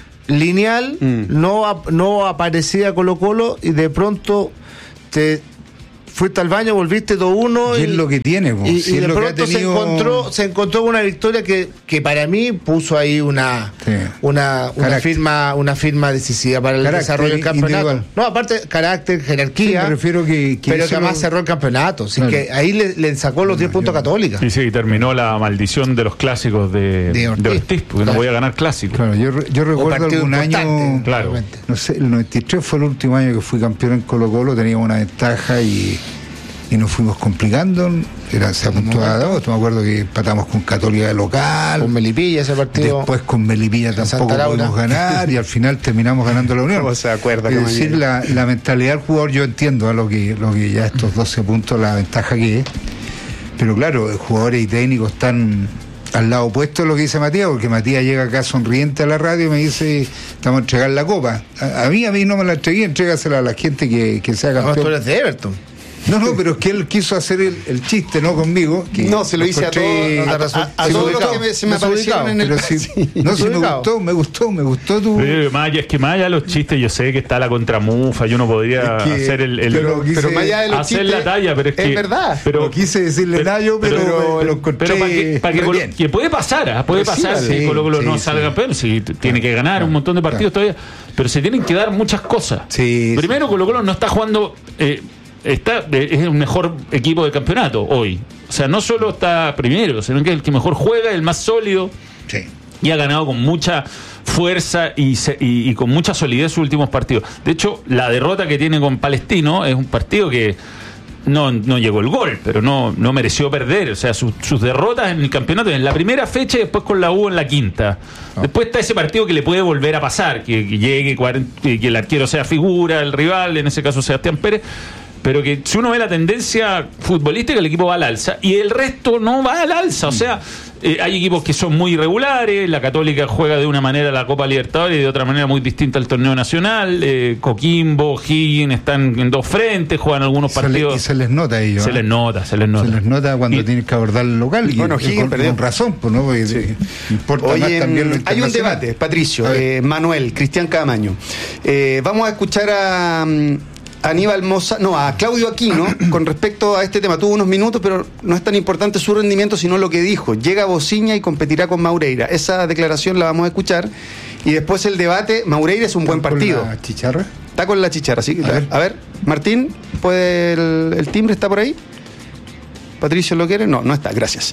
lineal, mm. no, no aparecía Colo Colo, y de pronto te fuiste al baño, volviste dos uno
y, y es lo que tiene, po.
Y,
si
y de
lo
pronto
que tenido...
se encontró se encontró con una victoria que, que para mí puso ahí una sí. una, una firma una firma decisiva para el carácter desarrollo del campeonato. Individual. No, aparte carácter, jerarquía. Sí, me
refiero que, que
pero que además lo... cerró el campeonato, así claro. que ahí le, le sacó los diez no, puntos a Católica.
Sí, sí, y terminó la maldición de los clásicos de, de Ortiz, de Ortiz porque claro. no voy a ganar clásicos.
Claro, yo, yo recuerdo algún año,
claro.
no sé, el noventa y tres fue el último año que fui campeón en Colo Colo, teníamos una ventaja y y nos fuimos complicando, era, se apuntó a dos, me acuerdo que empatamos con Católica de local,
con Melipilla ese partido,
después con Melipilla tampoco pudimos ganar y al final terminamos ganando la Unión.
¿Cómo se acuerda?
Es decir, la, la mentalidad del jugador, yo entiendo a lo que, lo que ya estos doce puntos, la ventaja que es, pero claro, jugadores y técnicos están al lado opuesto de lo que dice Matías, porque Matías llega acá sonriente a la radio y me dice, estamos a entregar la copa. A, a mí, a mí no me la entregué, entrégasela a la gente que, que sea campeón.
No, tú eres de Everton.
No, no, pero es que él quiso hacer el, el chiste, ¿no? Conmigo. Que
no, se lo hice a todos, a, a, a todos los que me, se me aparecieron en el...
Pero sí, sí, no, sí, me gustó, me gustó, me gustó tu...
Pero, Maya, es que más allá de los chistes, yo sé que está la contramufa, yo no podría es que, hacer el... el
pero, quise, pero más allá de los
hacer
chistes,
la talla, pero es que...
Es verdad.
Pero,
no quise decirle Nayo, pero, pero, pero, pero lo encontré...
Pero para que, para que, Colo, que puede pasar, ¿eh? puede pero pasar sí, si sí, Colo Colo sí, no sí, salga campeón, si sí, tiene que ganar claro, un montón de partidos claro. todavía, pero se tienen que dar muchas cosas.
Sí,
Primero, Colo Colo no está jugando... Eh, Está, es el mejor equipo del campeonato hoy. O sea, no solo está primero, sino que es el que mejor juega, el más sólido.
Sí.
Y ha ganado con mucha fuerza y, se, y, y con mucha solidez sus últimos partidos. De hecho, la derrota que tiene con Palestino es un partido que no, no llegó el gol, pero no, no mereció perder. O sea, su, sus derrotas en el campeonato, en la primera fecha y después con la U en la quinta. Oh. Después está ese partido que le puede volver a pasar, que, que llegue, que el arquero sea figura, el rival, en ese caso Sebastián Pérez. Pero que si uno ve la tendencia futbolística, el equipo va al alza y el resto no va al alza. O sea, eh, hay equipos que son muy irregulares. La Católica juega de una manera la Copa Libertadores y de otra manera muy distinta al torneo nacional. Eh, Coquimbo, Higgins están en dos frentes, juegan algunos
se
partidos.
Le, y se les nota a ellos.
Se ¿eh? les nota, se les nota.
Se les nota cuando y, tienen que abordar el local. Y,
bueno, Higgins
con,
perdió.
Con razón, pues, ¿no? Porque sí. importa
Oye,
más también lo
hay un debate, Patricio, eh, Manuel, Cristian Camaño. Eh, vamos a escuchar a... Aníbal Mosa, no, a Claudio Aquino, con respecto a este tema. Tuvo unos minutos, pero no es tan importante su rendimiento, sino lo que dijo. Llega Bociña y competirá con Maureira. Esa declaración la vamos a escuchar. Y después el debate. Maureira es un buen partido.
¿Con la chicharra?
Está con la chicharra, sí. A ver, a ver Martín, ¿puede el, el timbre está por ahí? ¿Patricio lo quiere? No, no está, gracias.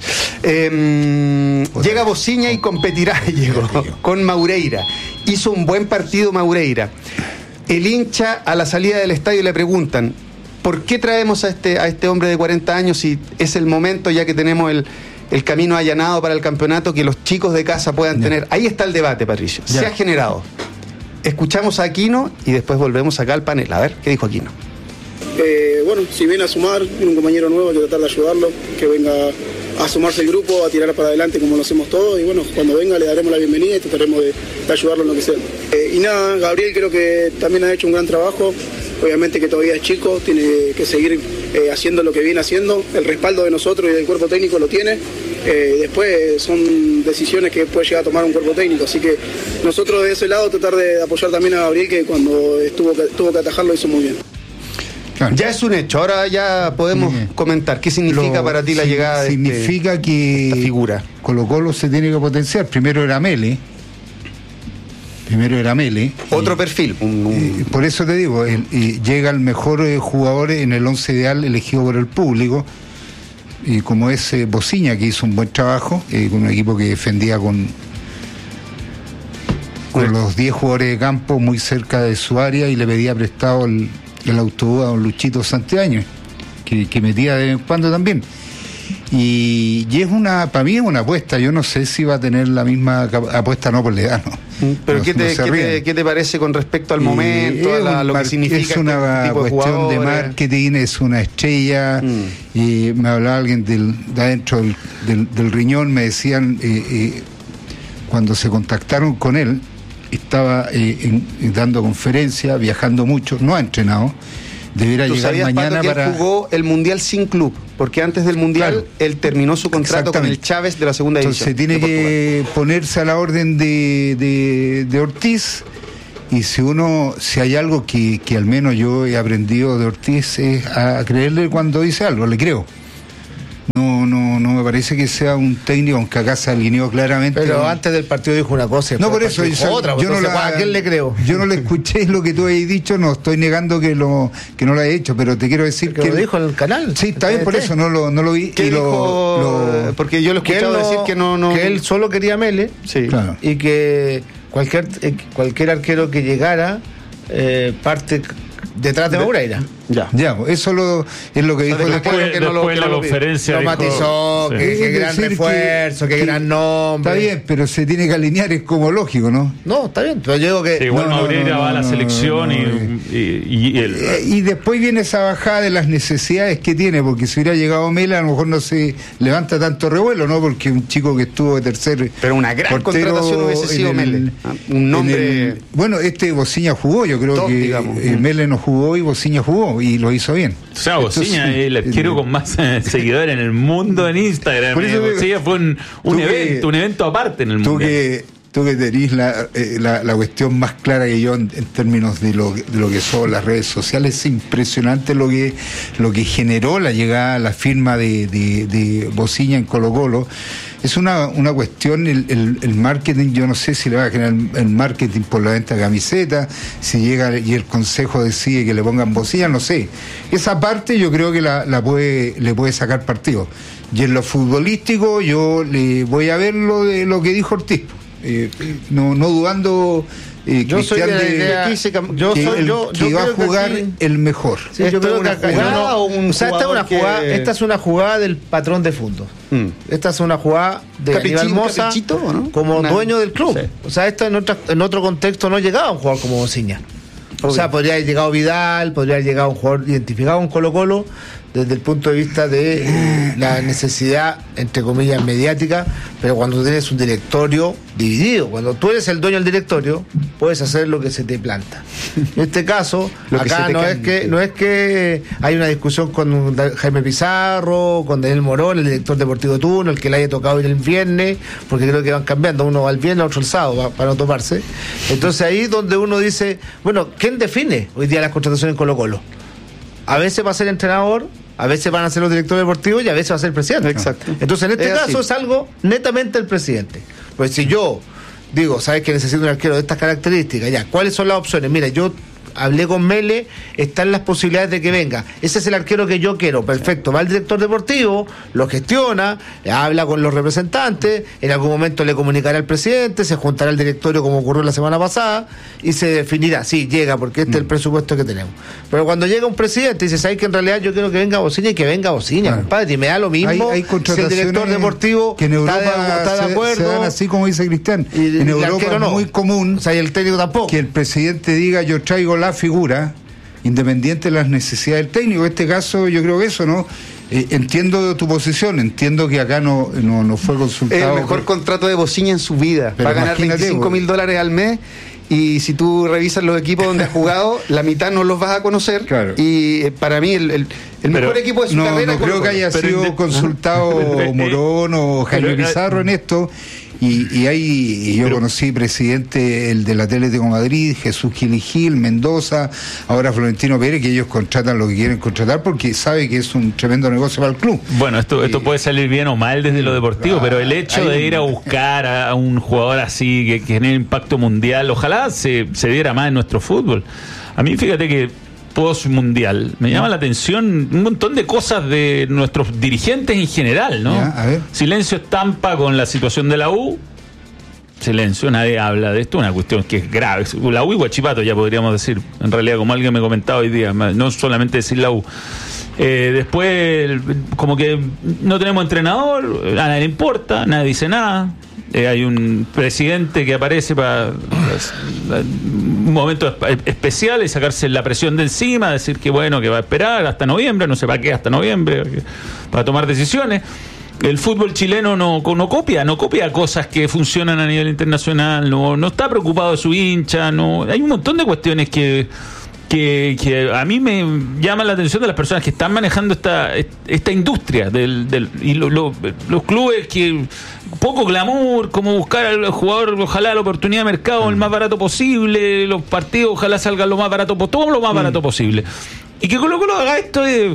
Eh, llega Bociña y competirá llegó, con Maureira. Hizo un buen partido Maureira. El hincha a la salida del estadio le preguntan, ¿por qué traemos a este, a este hombre de cuarenta años si es el momento ya que tenemos el, el camino allanado para el campeonato que los chicos de casa puedan ya. tener? Ahí está el debate, Patricio. Ya. Se ha generado. Escuchamos a Aquino y después volvemos acá al panel. A ver, ¿qué dijo Aquino?
Eh, bueno, si viene a sumar, viene un compañero nuevo, hay que tratar de ayudarlo, que venga a sumarse el grupo, a tirar para adelante como lo hacemos todos, y bueno, cuando venga le daremos la bienvenida y trataremos de, de ayudarlo en lo que sea. Eh, y nada, Gabriel creo que también ha hecho un gran trabajo, obviamente que todavía es chico, tiene que seguir eh, haciendo lo que viene haciendo, el respaldo de nosotros y del cuerpo técnico lo tiene, eh, después son decisiones que puede llegar a tomar un cuerpo técnico, así que nosotros de ese lado tratar de apoyar también a Gabriel, que cuando estuvo que, tuvo que atajar lo hizo muy bien.
Claro. Ya es un hecho, ahora ya podemos sí. comentar. ¿Qué significa Lo, para ti la llegada de
significa
este,
que
esta figura?
Colo Colo se tiene que potenciar. Primero era Mele. Primero era Mele.
Otro y, perfil. Un, un...
Eh, por eso te digo, el, eh, llega el mejor eh, jugador en el once ideal elegido por el público. Y como es eh, Bociña, que hizo un buen trabajo, eh, con un equipo que defendía con, con los diez jugadores de campo muy cerca de su área y le pedía prestado el el autobús a don Luchito Santiaño, que, que metía de vez en cuando también. Y, y es una, para mí es una apuesta. Yo no sé si va a tener la misma apuesta, no por la edad, no.
Pero
no,
¿qué, te,
no
¿qué, te, ¿qué te parece con respecto al momento,
eh,
a la, lo que significa
es una
este tipo de
cuestión de,
jugadores?
marketing, es una estrella. Mm. Y me hablaba alguien del, de adentro del, del, del riñón, me decían, eh, eh, cuando se contactaron con él, estaba eh, en, dando conferencias, viajando mucho, no ha entrenado. Debiera
¿Tú
llegar
sabías,
mañana
Pato, que
para...
él jugó el Mundial sin club? Porque antes del Mundial, claro, él terminó su contrato con el Chávez de la segunda división.
Entonces tiene que ponerse a la orden de, de, de Ortiz. Y si uno, si hay algo que, que al menos yo he aprendido de Ortiz, es a creerle cuando dice algo, le creo. No, no, no me parece que sea un técnico, aunque acá se alineó claramente.
Pero
¿no?
antes del partido dijo una cosa y
no, por eso
dijo otra.
Yo no la,
¿a quién le creo?
Yo no le escuché lo que tú habías dicho, no estoy negando que lo que no lo he hecho, pero te quiero decir que...
que lo dijo en el canal.
Sí, está bien, por eso no lo, no lo vi.
¿Qué
y
dijo?
lo, lo,
porque yo lo he escuchado decir que no, no...
Que él solo quería Mele,
sí,
claro,
y que cualquier, cualquier arquero que llegara eh, parte detrás de Moreira.
Ya,
ya, eso lo, es lo que dijo
después, después, que no después lo, la conferencia.
Lo
dijo,
matizó,
sí,
que, que gran refuerzo, que, que gran nombre.
Está bien, pero se tiene que alinear, es como lógico, ¿no?
No, está bien, pero yo digo que...
Sí, igual no, Moreira no, no, va a la
no,
selección
no, no,
y, y, y, el...
y después viene esa bajada de las necesidades que tiene, porque si hubiera llegado Mela, a lo mejor no se levanta tanto revuelo, ¿no? Porque un chico que estuvo de tercer...
Pero una gran contratación hubiese sido Mele. Un nombre...
El, bueno, este Bociña jugó, yo creo
top,
que
digamos.
Eh, Mele no jugó y Bociña jugó, y lo hizo bien.
O sea, Bociña es el arquero con más eh, seguidores en el mundo en Instagram.
Por eso,
Bociña fue un, un evento,
que,
un evento aparte en el mundo.
Tú que, tú que tenés la, eh, la, la cuestión más clara que yo en, en términos de lo, de lo que son las redes sociales, es impresionante lo que, lo que generó la llegada, la firma de, de, de Bociña en Colo-Colo. Es una, una cuestión, el, el, el marketing, yo no sé si le va a generar el marketing por la venta de camiseta, si llega y el consejo decide que le pongan Bociña, no sé. Esa parte yo creo que la, la puede, le puede sacar partido. Y en lo futbolístico yo le voy a ver lo de lo que dijo Ortiz, eh, no, no dudando... Eh,
yo soy de la idea,
que,
se, yo
que,
soy,
el,
yo,
que
yo
va a jugar
que aquí,
el mejor.
Sí, yo creo que acá,
jugada,
no,
o, un
o sea, esta es una
que...
jugada, esta es una jugada del patrón de fondo. Mm. Esta es una jugada de Aníbal Mosa, ¿no? Como una... dueño del club. Sí. O sea, esto en, otra, en otro contexto no llegaba a un jugador como Bociña. O sea, podría haber llegado Vidal, podría haber llegado un jugador identificado con Colo-Colo desde el punto de vista de eh, la necesidad, entre comillas, mediática, pero cuando tú tienes un directorio dividido, cuando tú eres el dueño del directorio, puedes hacer lo que se te planta. En este caso, acá no es que no es que hay una discusión con Jaime Pizarro, con Daniel Morón, el director deportivo turno, el que le haya tocado ir el viernes, porque creo que van cambiando, uno va el viernes, otro el sábado, para no tomarse. Entonces ahí donde uno dice, bueno, ¿quién define hoy día las contrataciones en Colo-Colo? A veces va a ser el entrenador, a veces van a ser los directores deportivos y a veces va a ser el presidente.
Exacto.
Entonces, en este es caso así. Es algo netamente el presidente. Pues si yo digo, ¿sabes que necesito un arquero de estas características? Ya, ¿cuáles son las opciones? Mira, yo hablé con Mele, están las posibilidades de que venga. Ese es el arquero que yo quiero. Perfecto. Va el director deportivo, lo gestiona, habla con los representantes, en algún momento le comunicará al presidente, se juntará el directorio como ocurrió la semana pasada y se definirá. Sí, llega, porque este mm. es el presupuesto que tenemos. Pero cuando llega un presidente y dice, ¿sabes que en realidad yo quiero que venga Bociña y que venga Bociña, claro. compadre? Y me da lo mismo
hay, hay
si el director deportivo
que en Europa
está de, está de acuerdo.
Se, se dan así como dice Cristian.
Y,
en
y
Europa es
no.
muy común,
o sea, y el técnico tampoco,
que el presidente diga, yo traigo la figura, independiente de las necesidades del técnico. En este caso yo creo que eso, ¿no? Eh, entiendo tu posición, entiendo que acá no, no, no fue consultado.
El mejor por... contrato de Bociña en su vida.
Pero
va a ganar veinticinco mil dólares al mes. Y si tú revisas los equipos donde ha jugado, la mitad no los vas a conocer. Claro. Y eh, para mí el, el, el mejor equipo de su
no,
carrera...
No creo que haya
pero
sido
de...
consultado
¿Ah?
Morón o Jaime Pizarro en esto. Y, y hay, y yo pero, conocí presidente el del Atlético de Madrid, Jesús Gil y Gil, Mendoza, ahora Florentino Pérez, que ellos contratan lo que quieren contratar porque sabe que es un tremendo negocio para el club.
Bueno, esto, esto puede salir bien o mal desde lo deportivo, pero el hecho de ir a buscar a, a un jugador así que, que genere impacto mundial, ojalá se, se diera más en nuestro fútbol. A mí fíjate que post mundial me llama la atención un montón de cosas de nuestros dirigentes en general, ¿no?
Ya, a ver.
Silencio estampa con la situación de la U. Silencio, nadie habla de esto, una cuestión que es grave. La U y Huachipato, ya podríamos decir, en realidad, como alguien me comentaba hoy día, no solamente decir la U. Eh, después, como que no tenemos entrenador, a nadie le importa, nadie dice nada. Eh, hay un presidente que aparece para un momento especial y sacarse la presión de encima, decir que bueno, que va a esperar hasta noviembre, no sé para qué hasta noviembre, para tomar decisiones. El fútbol chileno no, no copia, no copia cosas que funcionan a nivel internacional, no, no está preocupado de su hincha, no, hay un montón de cuestiones que Que, que a mí me llama la atención de las personas que están manejando esta esta industria del, del y lo, lo, los clubes que poco glamour, como buscar al jugador, ojalá la oportunidad de mercado el más barato posible, los partidos ojalá salgan lo más barato, todo lo más barato posible, y que Colo Colo haga esto de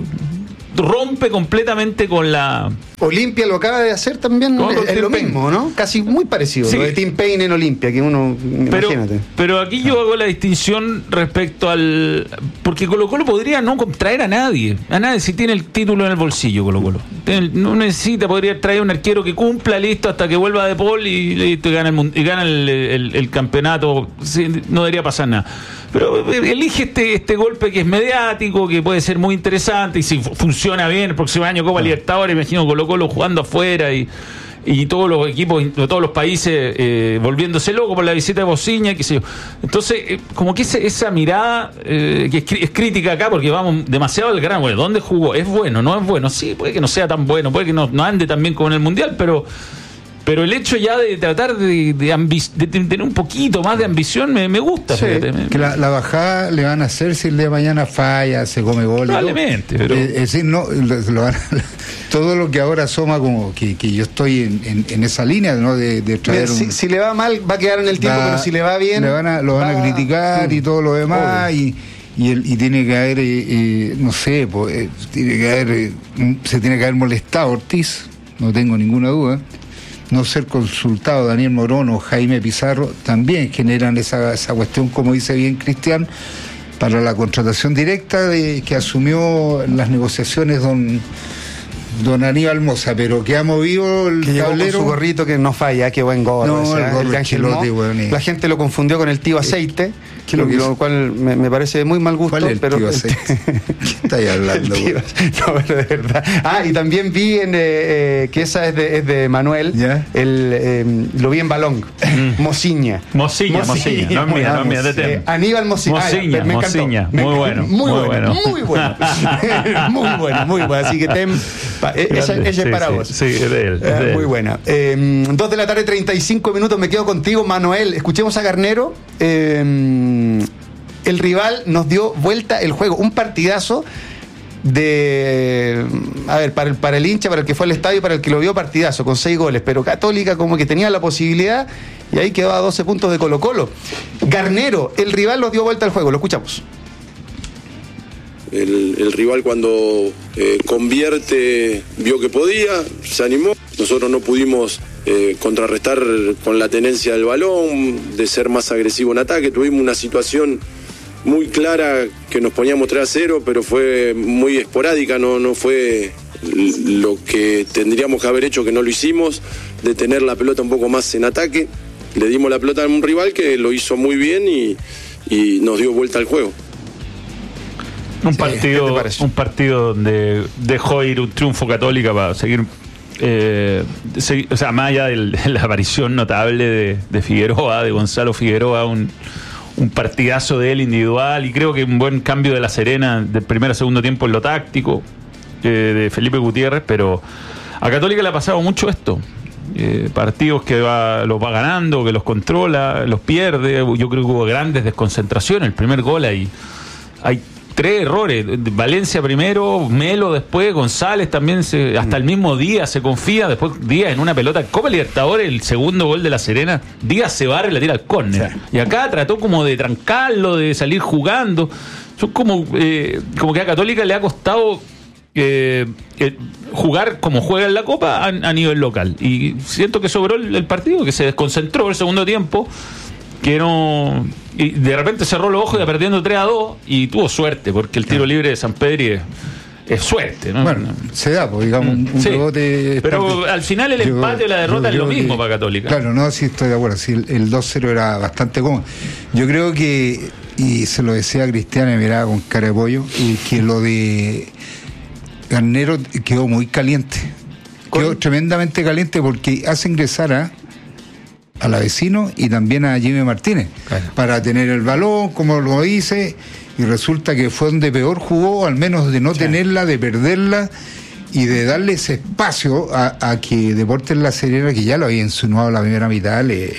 rompe completamente con la...
Olimpia lo acaba de hacer también, es, es lo mismo, ¿no? Casi muy parecido, sí. Lo de Tim Payne en Olimpia, que uno,
pero,
imagínate.
Pero aquí yo hago la distinción respecto al... Porque Colo Colo podría no traer a nadie, a nadie si tiene el título en el bolsillo Colo Colo. No necesita, podría traer un arquero que cumpla, listo, hasta que vuelva De Paul y, listo, y gana, el, y gana el, el, el campeonato, sí, no debería pasar nada. Pero elige este este golpe que es mediático, que puede ser muy interesante, y si funciona bien, el próximo año Copa Libertadores, imagino Colo Colo jugando afuera y, y todos los equipos de todos los países eh, volviéndose locos por la visita de Bociña, qué sé yo. Entonces, eh, como que ese, esa mirada eh, que es, es crítica acá, porque vamos demasiado al grano. Bueno, ¿dónde jugó? ¿Es bueno? ¿No es bueno? Sí, puede que no sea tan bueno, puede que no, no ande tan bien como en el Mundial, pero... Pero el hecho ya de tratar de, de, ambi- de tener un poquito más de ambición me, me gusta.
Sí, que la, la bajada le van a hacer si el día de mañana falla, se come gol.
Probablemente. Pero...
Eh, es decir, no, lo, lo van a, todo lo que ahora asoma como que, que yo estoy en, en, en esa línea, ¿no? De, de traer
Mira, si,
un,
si le va mal va a quedar en el tiempo, va, pero si le va bien...
Le van a, lo van va, a criticar mm, y todo lo demás y... Y, el, y tiene que haber, eh, eh, no sé, pues, eh, tiene que haber, eh, se tiene que haber molestado Ortiz, no tengo ninguna duda. No ser consultado Daniel Morón o Jaime Pizarro también generan esa, esa cuestión, como dice bien Cristian, para la contratación directa de que asumió las negociaciones don don Aníbal Mosa, pero que ha movido el
que
tablero.
Con su gorrito que no falla, que buen gorro.
No,
ese,
el gorro
el de Ángel Mo.
Bueno,
la gente lo confundió con el tío Aceite,
¿Qué lo,
lo cual me, me parece de muy mal gusto.
¿Cuál es el
pero
tío Aceite? ¿Qué estáis hablando?
Tío, no, pero de verdad. Ah, y también vi en, eh, que esa es de, es de Manuel.
¿Ya?
El, eh, lo vi en Balón. Mociña.
Mociña, Mociña. No es mía, no es mía, de
eh, Aníbal Mociña.
Mociña,
ah, me
Mociña.
Me
muy bueno.
Muy,
muy
bueno.
bueno.
Muy bueno. muy bueno, muy bueno. Así que Tem, pa, ella, ella
sí,
es para
sí,
vos.
Sí, es de él. Es de
eh,
él.
Muy buena. Eh, dos de la tarde, treinta y cinco minutos. Me quedo contigo, Manuel. Escuchemos a Garnero. Eh, el rival nos dio vuelta el juego. Un partidazo de... A ver, para el, para el hincha, para el que fue al estadio, para el que lo vio, partidazo, con seis goles. Pero Católica como que tenía la posibilidad y ahí quedó a doce puntos de Colo Colo. Garnero, el rival nos dio vuelta al juego. Lo escuchamos.
El, el rival cuando eh, convierte vio que podía, se animó. Nosotros no pudimos eh, contrarrestar con la tenencia del balón, de ser más agresivo en ataque. Tuvimos una situación muy clara que nos poníamos tres a cero, pero fue muy esporádica, no, no fue lo que tendríamos que haber hecho, que no lo hicimos, de tener la pelota un poco más en ataque. Le dimos la pelota a un rival que lo hizo muy bien y, y nos dio vuelta al juego.
Un partido, un partido donde dejó ir un triunfo Católica para seguir, eh, seguir, o sea, más allá de la aparición notable de, de Figueroa, de Gonzalo Figueroa, un, un partidazo de él individual, y creo que un buen cambio de La Serena del primer a segundo tiempo en lo táctico, eh, de Felipe Gutiérrez. Pero a Católica le ha pasado mucho esto. Eh, partidos que va, los va ganando, que los controla, los pierde. Yo creo que hubo grandes desconcentraciones. El primer gol ahí hay tres errores. Valencia primero, Melo después, González también, se, hasta el mismo Díaz se confía, después Díaz en una pelota Copa Libertadores, el segundo gol de La Serena, Díaz se barre y la tira al córner. Sí. Y acá trató como de trancarlo, de salir jugando. Son como, eh, como que a Católica le ha costado eh, eh, jugar como juega en la Copa a, a nivel local. Y siento que sobró el, el partido, que se desconcentró el segundo tiempo, que no... Y de repente cerró los ojos y iba perdiendo tres a dos y tuvo suerte, porque el tiro libre de Sampedri es, es suerte, ¿no?
Bueno, se da, pues digamos, un, un
sí,
rebote.
Pero al final el yo, empate o la derrota yo, yo, es lo mismo que, para Católica.
Claro, no, sí estoy de acuerdo. Sí, el, el dos cero era bastante cómodo. Yo creo que, y se lo decía a Cristian, me miraba con cara de pollo, y que lo de Garnero quedó muy caliente. Quedó ¿Con? tremendamente caliente porque hace ingresar a, a la vecino y también a Jimmy Martínez claro. para tener el balón, como lo dice, y resulta que fue donde peor jugó, al menos de no claro. tenerla, de perderla y de darle ese espacio a, a que Deportes La Serena, que ya lo había insinuado la primera mitad, le,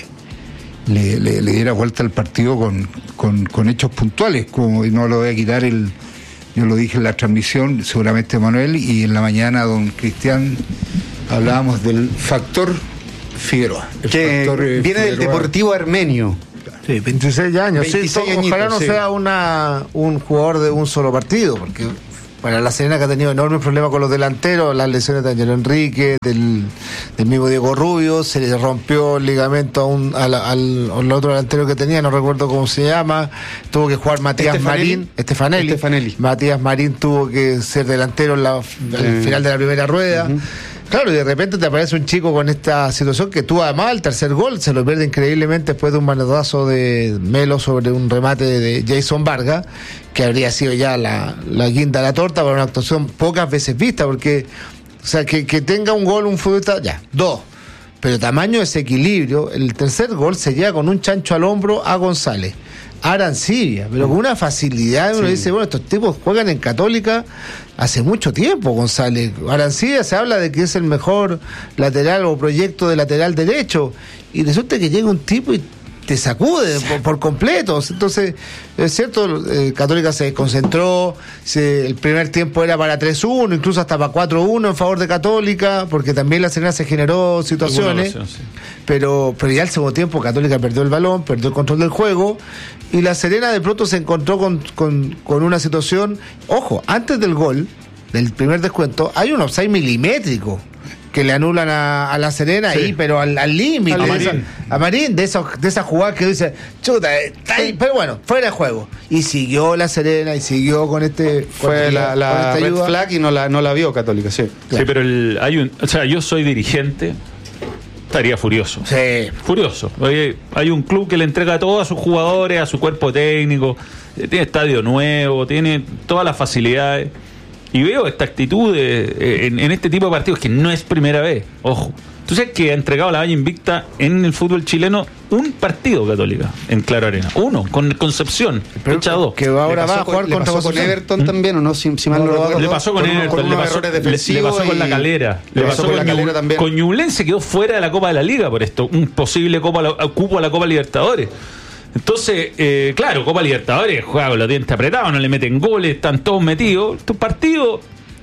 le, le, le diera vuelta al partido con, con, con hechos puntuales, como y no lo voy a quitar el... Yo lo dije en la transmisión, seguramente Manuel, y en la mañana don Cristian hablábamos del factor Figueroa. El
que
factor, eh,
viene
Figueroa.
del Deportivo Armenio.
Sí, veintiséis años. veintiséis sí, añitos, ojalá no sí. sea una, un jugador de un solo partido, porque para La Serena, que ha tenido enormes problemas con los delanteros, las lesiones de Angelo Enrique, del, del mismo Diego Rubio, se le rompió el ligamento a un, al, al, al otro delantero que tenía, no recuerdo cómo se llama, tuvo que jugar Matías Estefanelli. Marín, Estefanelli. Estefanelli. Matías Marín tuvo que ser delantero en la, al eh. final de la primera rueda. Uh-huh. Claro, y de repente te aparece un chico con esta situación que tú además el tercer gol se lo pierde increíblemente después de un manotazo de Melo sobre un remate de Jason Vargas, que habría sido ya la, la guinda de la torta para una actuación pocas veces vista, porque, o sea, que, que tenga un gol un futbolista, ya, dos, pero tamaño, desequilibrio, el tercer gol se llega con un chancho al hombro a González. Arancibia, pero con una facilidad, uno sí. dice, bueno, estos tipos juegan en Católica hace mucho tiempo, González. Arancibia se habla de que es el mejor lateral o proyecto de lateral derecho, y resulta que llega un tipo y te sacude por, por completo. Entonces, es cierto, eh, Católica se concentró, se, el primer tiempo era para tres uno, incluso hasta para cuatro uno en favor de Católica, porque también La Serena se generó situaciones, ocasión, sí. pero, pero ya el segundo tiempo Católica perdió el balón, perdió el control del juego, y La Serena de pronto se encontró con, con, con una situación, ojo, antes del gol, del primer descuento, hay un offside milimétrico que le anulan a, a La Serena sí. ahí, pero al límite. A Marín. A Marín, de esa, de esa jugada que dice, chuta, está ahí, pero bueno, fuera de juego. Y siguió La Serena y siguió con este.
Fue
con
la, la con esta red flag y no la, no la vio Católica, sí.
Claro. Sí, pero el, hay un. O sea, yo soy dirigente. Estaría furioso.
Sí.
Furioso. Oye, hay un club que le entrega todo a sus jugadores, a su cuerpo técnico, tiene estadio nuevo, tiene todas las facilidades. Y veo esta actitud de, en, en este tipo de partidos que no es primera vez, ojo. Tú sabes que ha entregado la valla invicta en el fútbol chileno un partido Católica en Claro Arena, uno, con Concepción, fecha dos.
Que ahora va a jugar
con,
contra
con Everton ¿Mm? también, ¿o no? Si, si mal no lo recuerdo.
Le pasó con, con Everton, con le, pasó, le, le pasó con La Calera, le, le pasó, pasó con, con la Calera también. Con Ñublense quedó fuera de la Copa de la Liga por esto, un posible copa, cupo a la Copa Libertadores. Entonces, eh, claro, Copa Libertadores juega con los dientes apretados, no le meten goles, están todos metidos. Estos partidos,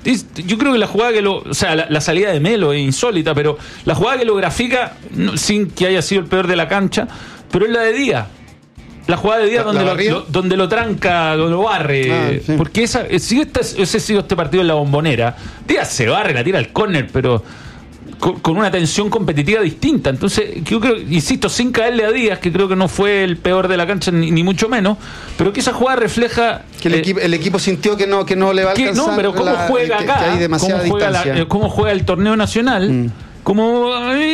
yo creo que la jugada que lo. O sea, la, la salida de Melo es insólita, pero la jugada que lo grafica, no, sin que haya sido el peor de la cancha, pero es la de Díaz. La jugada de Díaz donde lo, lo, donde lo tranca, donde lo barre. Ah, sí. Porque esa, si este, ese ha sido este partido en la Bombonera, Díaz se barre, la tira al córner, pero. Con, con una tensión competitiva distinta. Entonces, yo creo, insisto, sin caerle a Díaz, que creo que no fue el peor de la cancha, ni, ni mucho menos, pero que esa jugada refleja
que el, eh, equipo, el equipo sintió que no, que no le va a alcanzar.
Que, no, pero cómo la, juega acá, que, que hay demasiada cómo, juega la, eh, cómo juega el torneo nacional, mm. como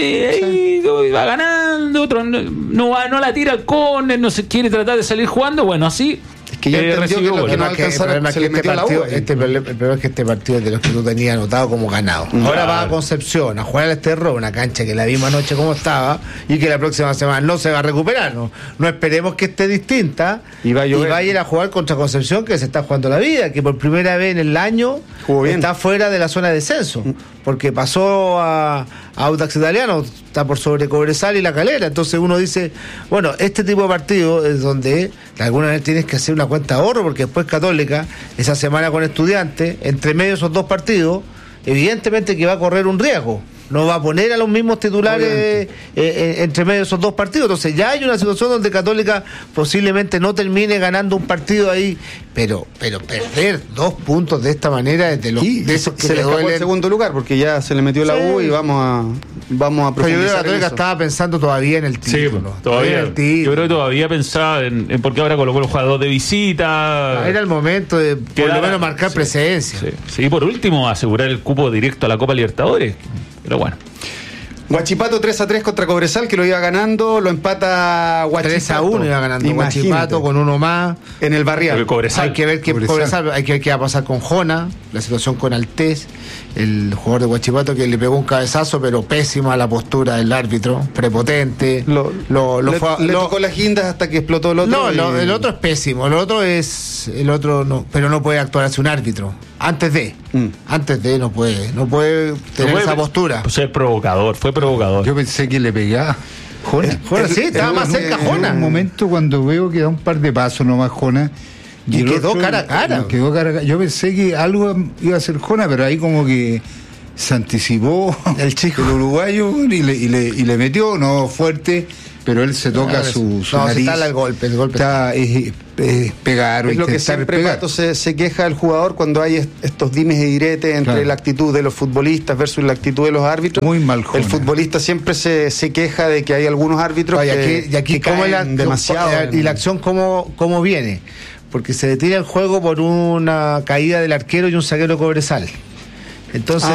eh, sí. va ganando, otro no, no va, no la tira al córner, no se quiere tratar de salir jugando, bueno, así.
Es que ya eh, entendió que lo que no alcanzaron
se le metió la U. Este problema, el problema es que este partido es de los que tú tenías anotado como ganado. Claro. Ahora va a Concepción a jugar al Esterro, una cancha que la vimos anoche como estaba y que la próxima semana no se va a recuperar. No, no esperemos que esté distinta y va, a y va a ir a jugar contra Concepción, que se está jugando la vida, que por primera vez en el año está fuera de la zona de descenso, porque pasó a, a Audax Italiano, está por sobre Cobresal y La Calera. Entonces uno dice, bueno, este tipo de partido es donde de alguna vez tienes que hacer una cuenta de ahorro, porque después Católica, esa semana con Estudiantes, entre medio de esos dos partidos, evidentemente que va a correr un riesgo. No va a poner a los mismos titulares eh, eh, entre medio de esos dos partidos. Entonces ya hay una situación donde Católica posiblemente no termine ganando un partido ahí, pero pero perder dos puntos de esta manera de los
y
de esos
que se le escapó el segundo lugar, porque ya se le metió la sí. U y vamos a vamos a profundizar.
Pero yo creo que Católica estaba pensando todavía en el título.
Sí, todavía. En el título. Yo creo que todavía pensaba en, en porque ahora colocó los jugadores de visita.
Era el momento de por lo menos marcar
sí,
presencia.
Sí, sí, por último asegurar el cupo directo a la Copa Libertadores. Pero bueno.
Guachipato tres a tres contra Cobresal, que lo iba ganando, lo empata Guachipato.
tres a uno iba ganando
Imagínate.
Guachipato con uno más.
En el Barrial.
Cobresal.
Hay que ver qué
Cobresal.
Cobresal, hay que ver qué va a pasar con Jona, la situación con Altés, el jugador de Guachipato que le pegó un cabezazo, pero pésima la postura del árbitro, prepotente.
Lo,
lo, lo
le,
fue-
le
lo-
tocó las guindas hasta que explotó el otro.
No,
y-
lo- el otro es pésimo. El otro es. El otro no. Pero no puede actuar hacia un árbitro. Antes de.
Mm.
Antes de no puede. No puede tener
Fue-
esa postura.
Pues ser provocador, fue provocador.
Yo pensé que le pegaba. Jona.
Jona, sí, estaba
En
más
un-
cerca
en
Jona.
un momento cuando veo que da un par de pasos nomás Jona.
Y
el
quedó cara a cara.
no, quedó cara a cara. Yo pensé que algo iba a hacer Jona, pero ahí como que se anticipó el chico, el uruguayo, y le, y le, y le metió, no fuerte, pero él se toca
Ah,
su, su
no,
nariz.
si está el golpe, el golpe.
Está, es, es pegar o
Es lo que
intentar
siempre
pegar.
Pato, se, se queja el jugador cuando hay est- estos dimes y diretes entre
Claro.
la actitud de los futbolistas versus la actitud de los árbitros.
Muy mal Jona.
El futbolista siempre se, se queja de que hay algunos árbitros
No, y
que,
aquí, y aquí
que
cómo
caen
la,
demasiado.
y
en-
la acción cómo, cómo viene. Porque se detiene el juego por una caída del arquero y un zaguero de Cobresal. Entonces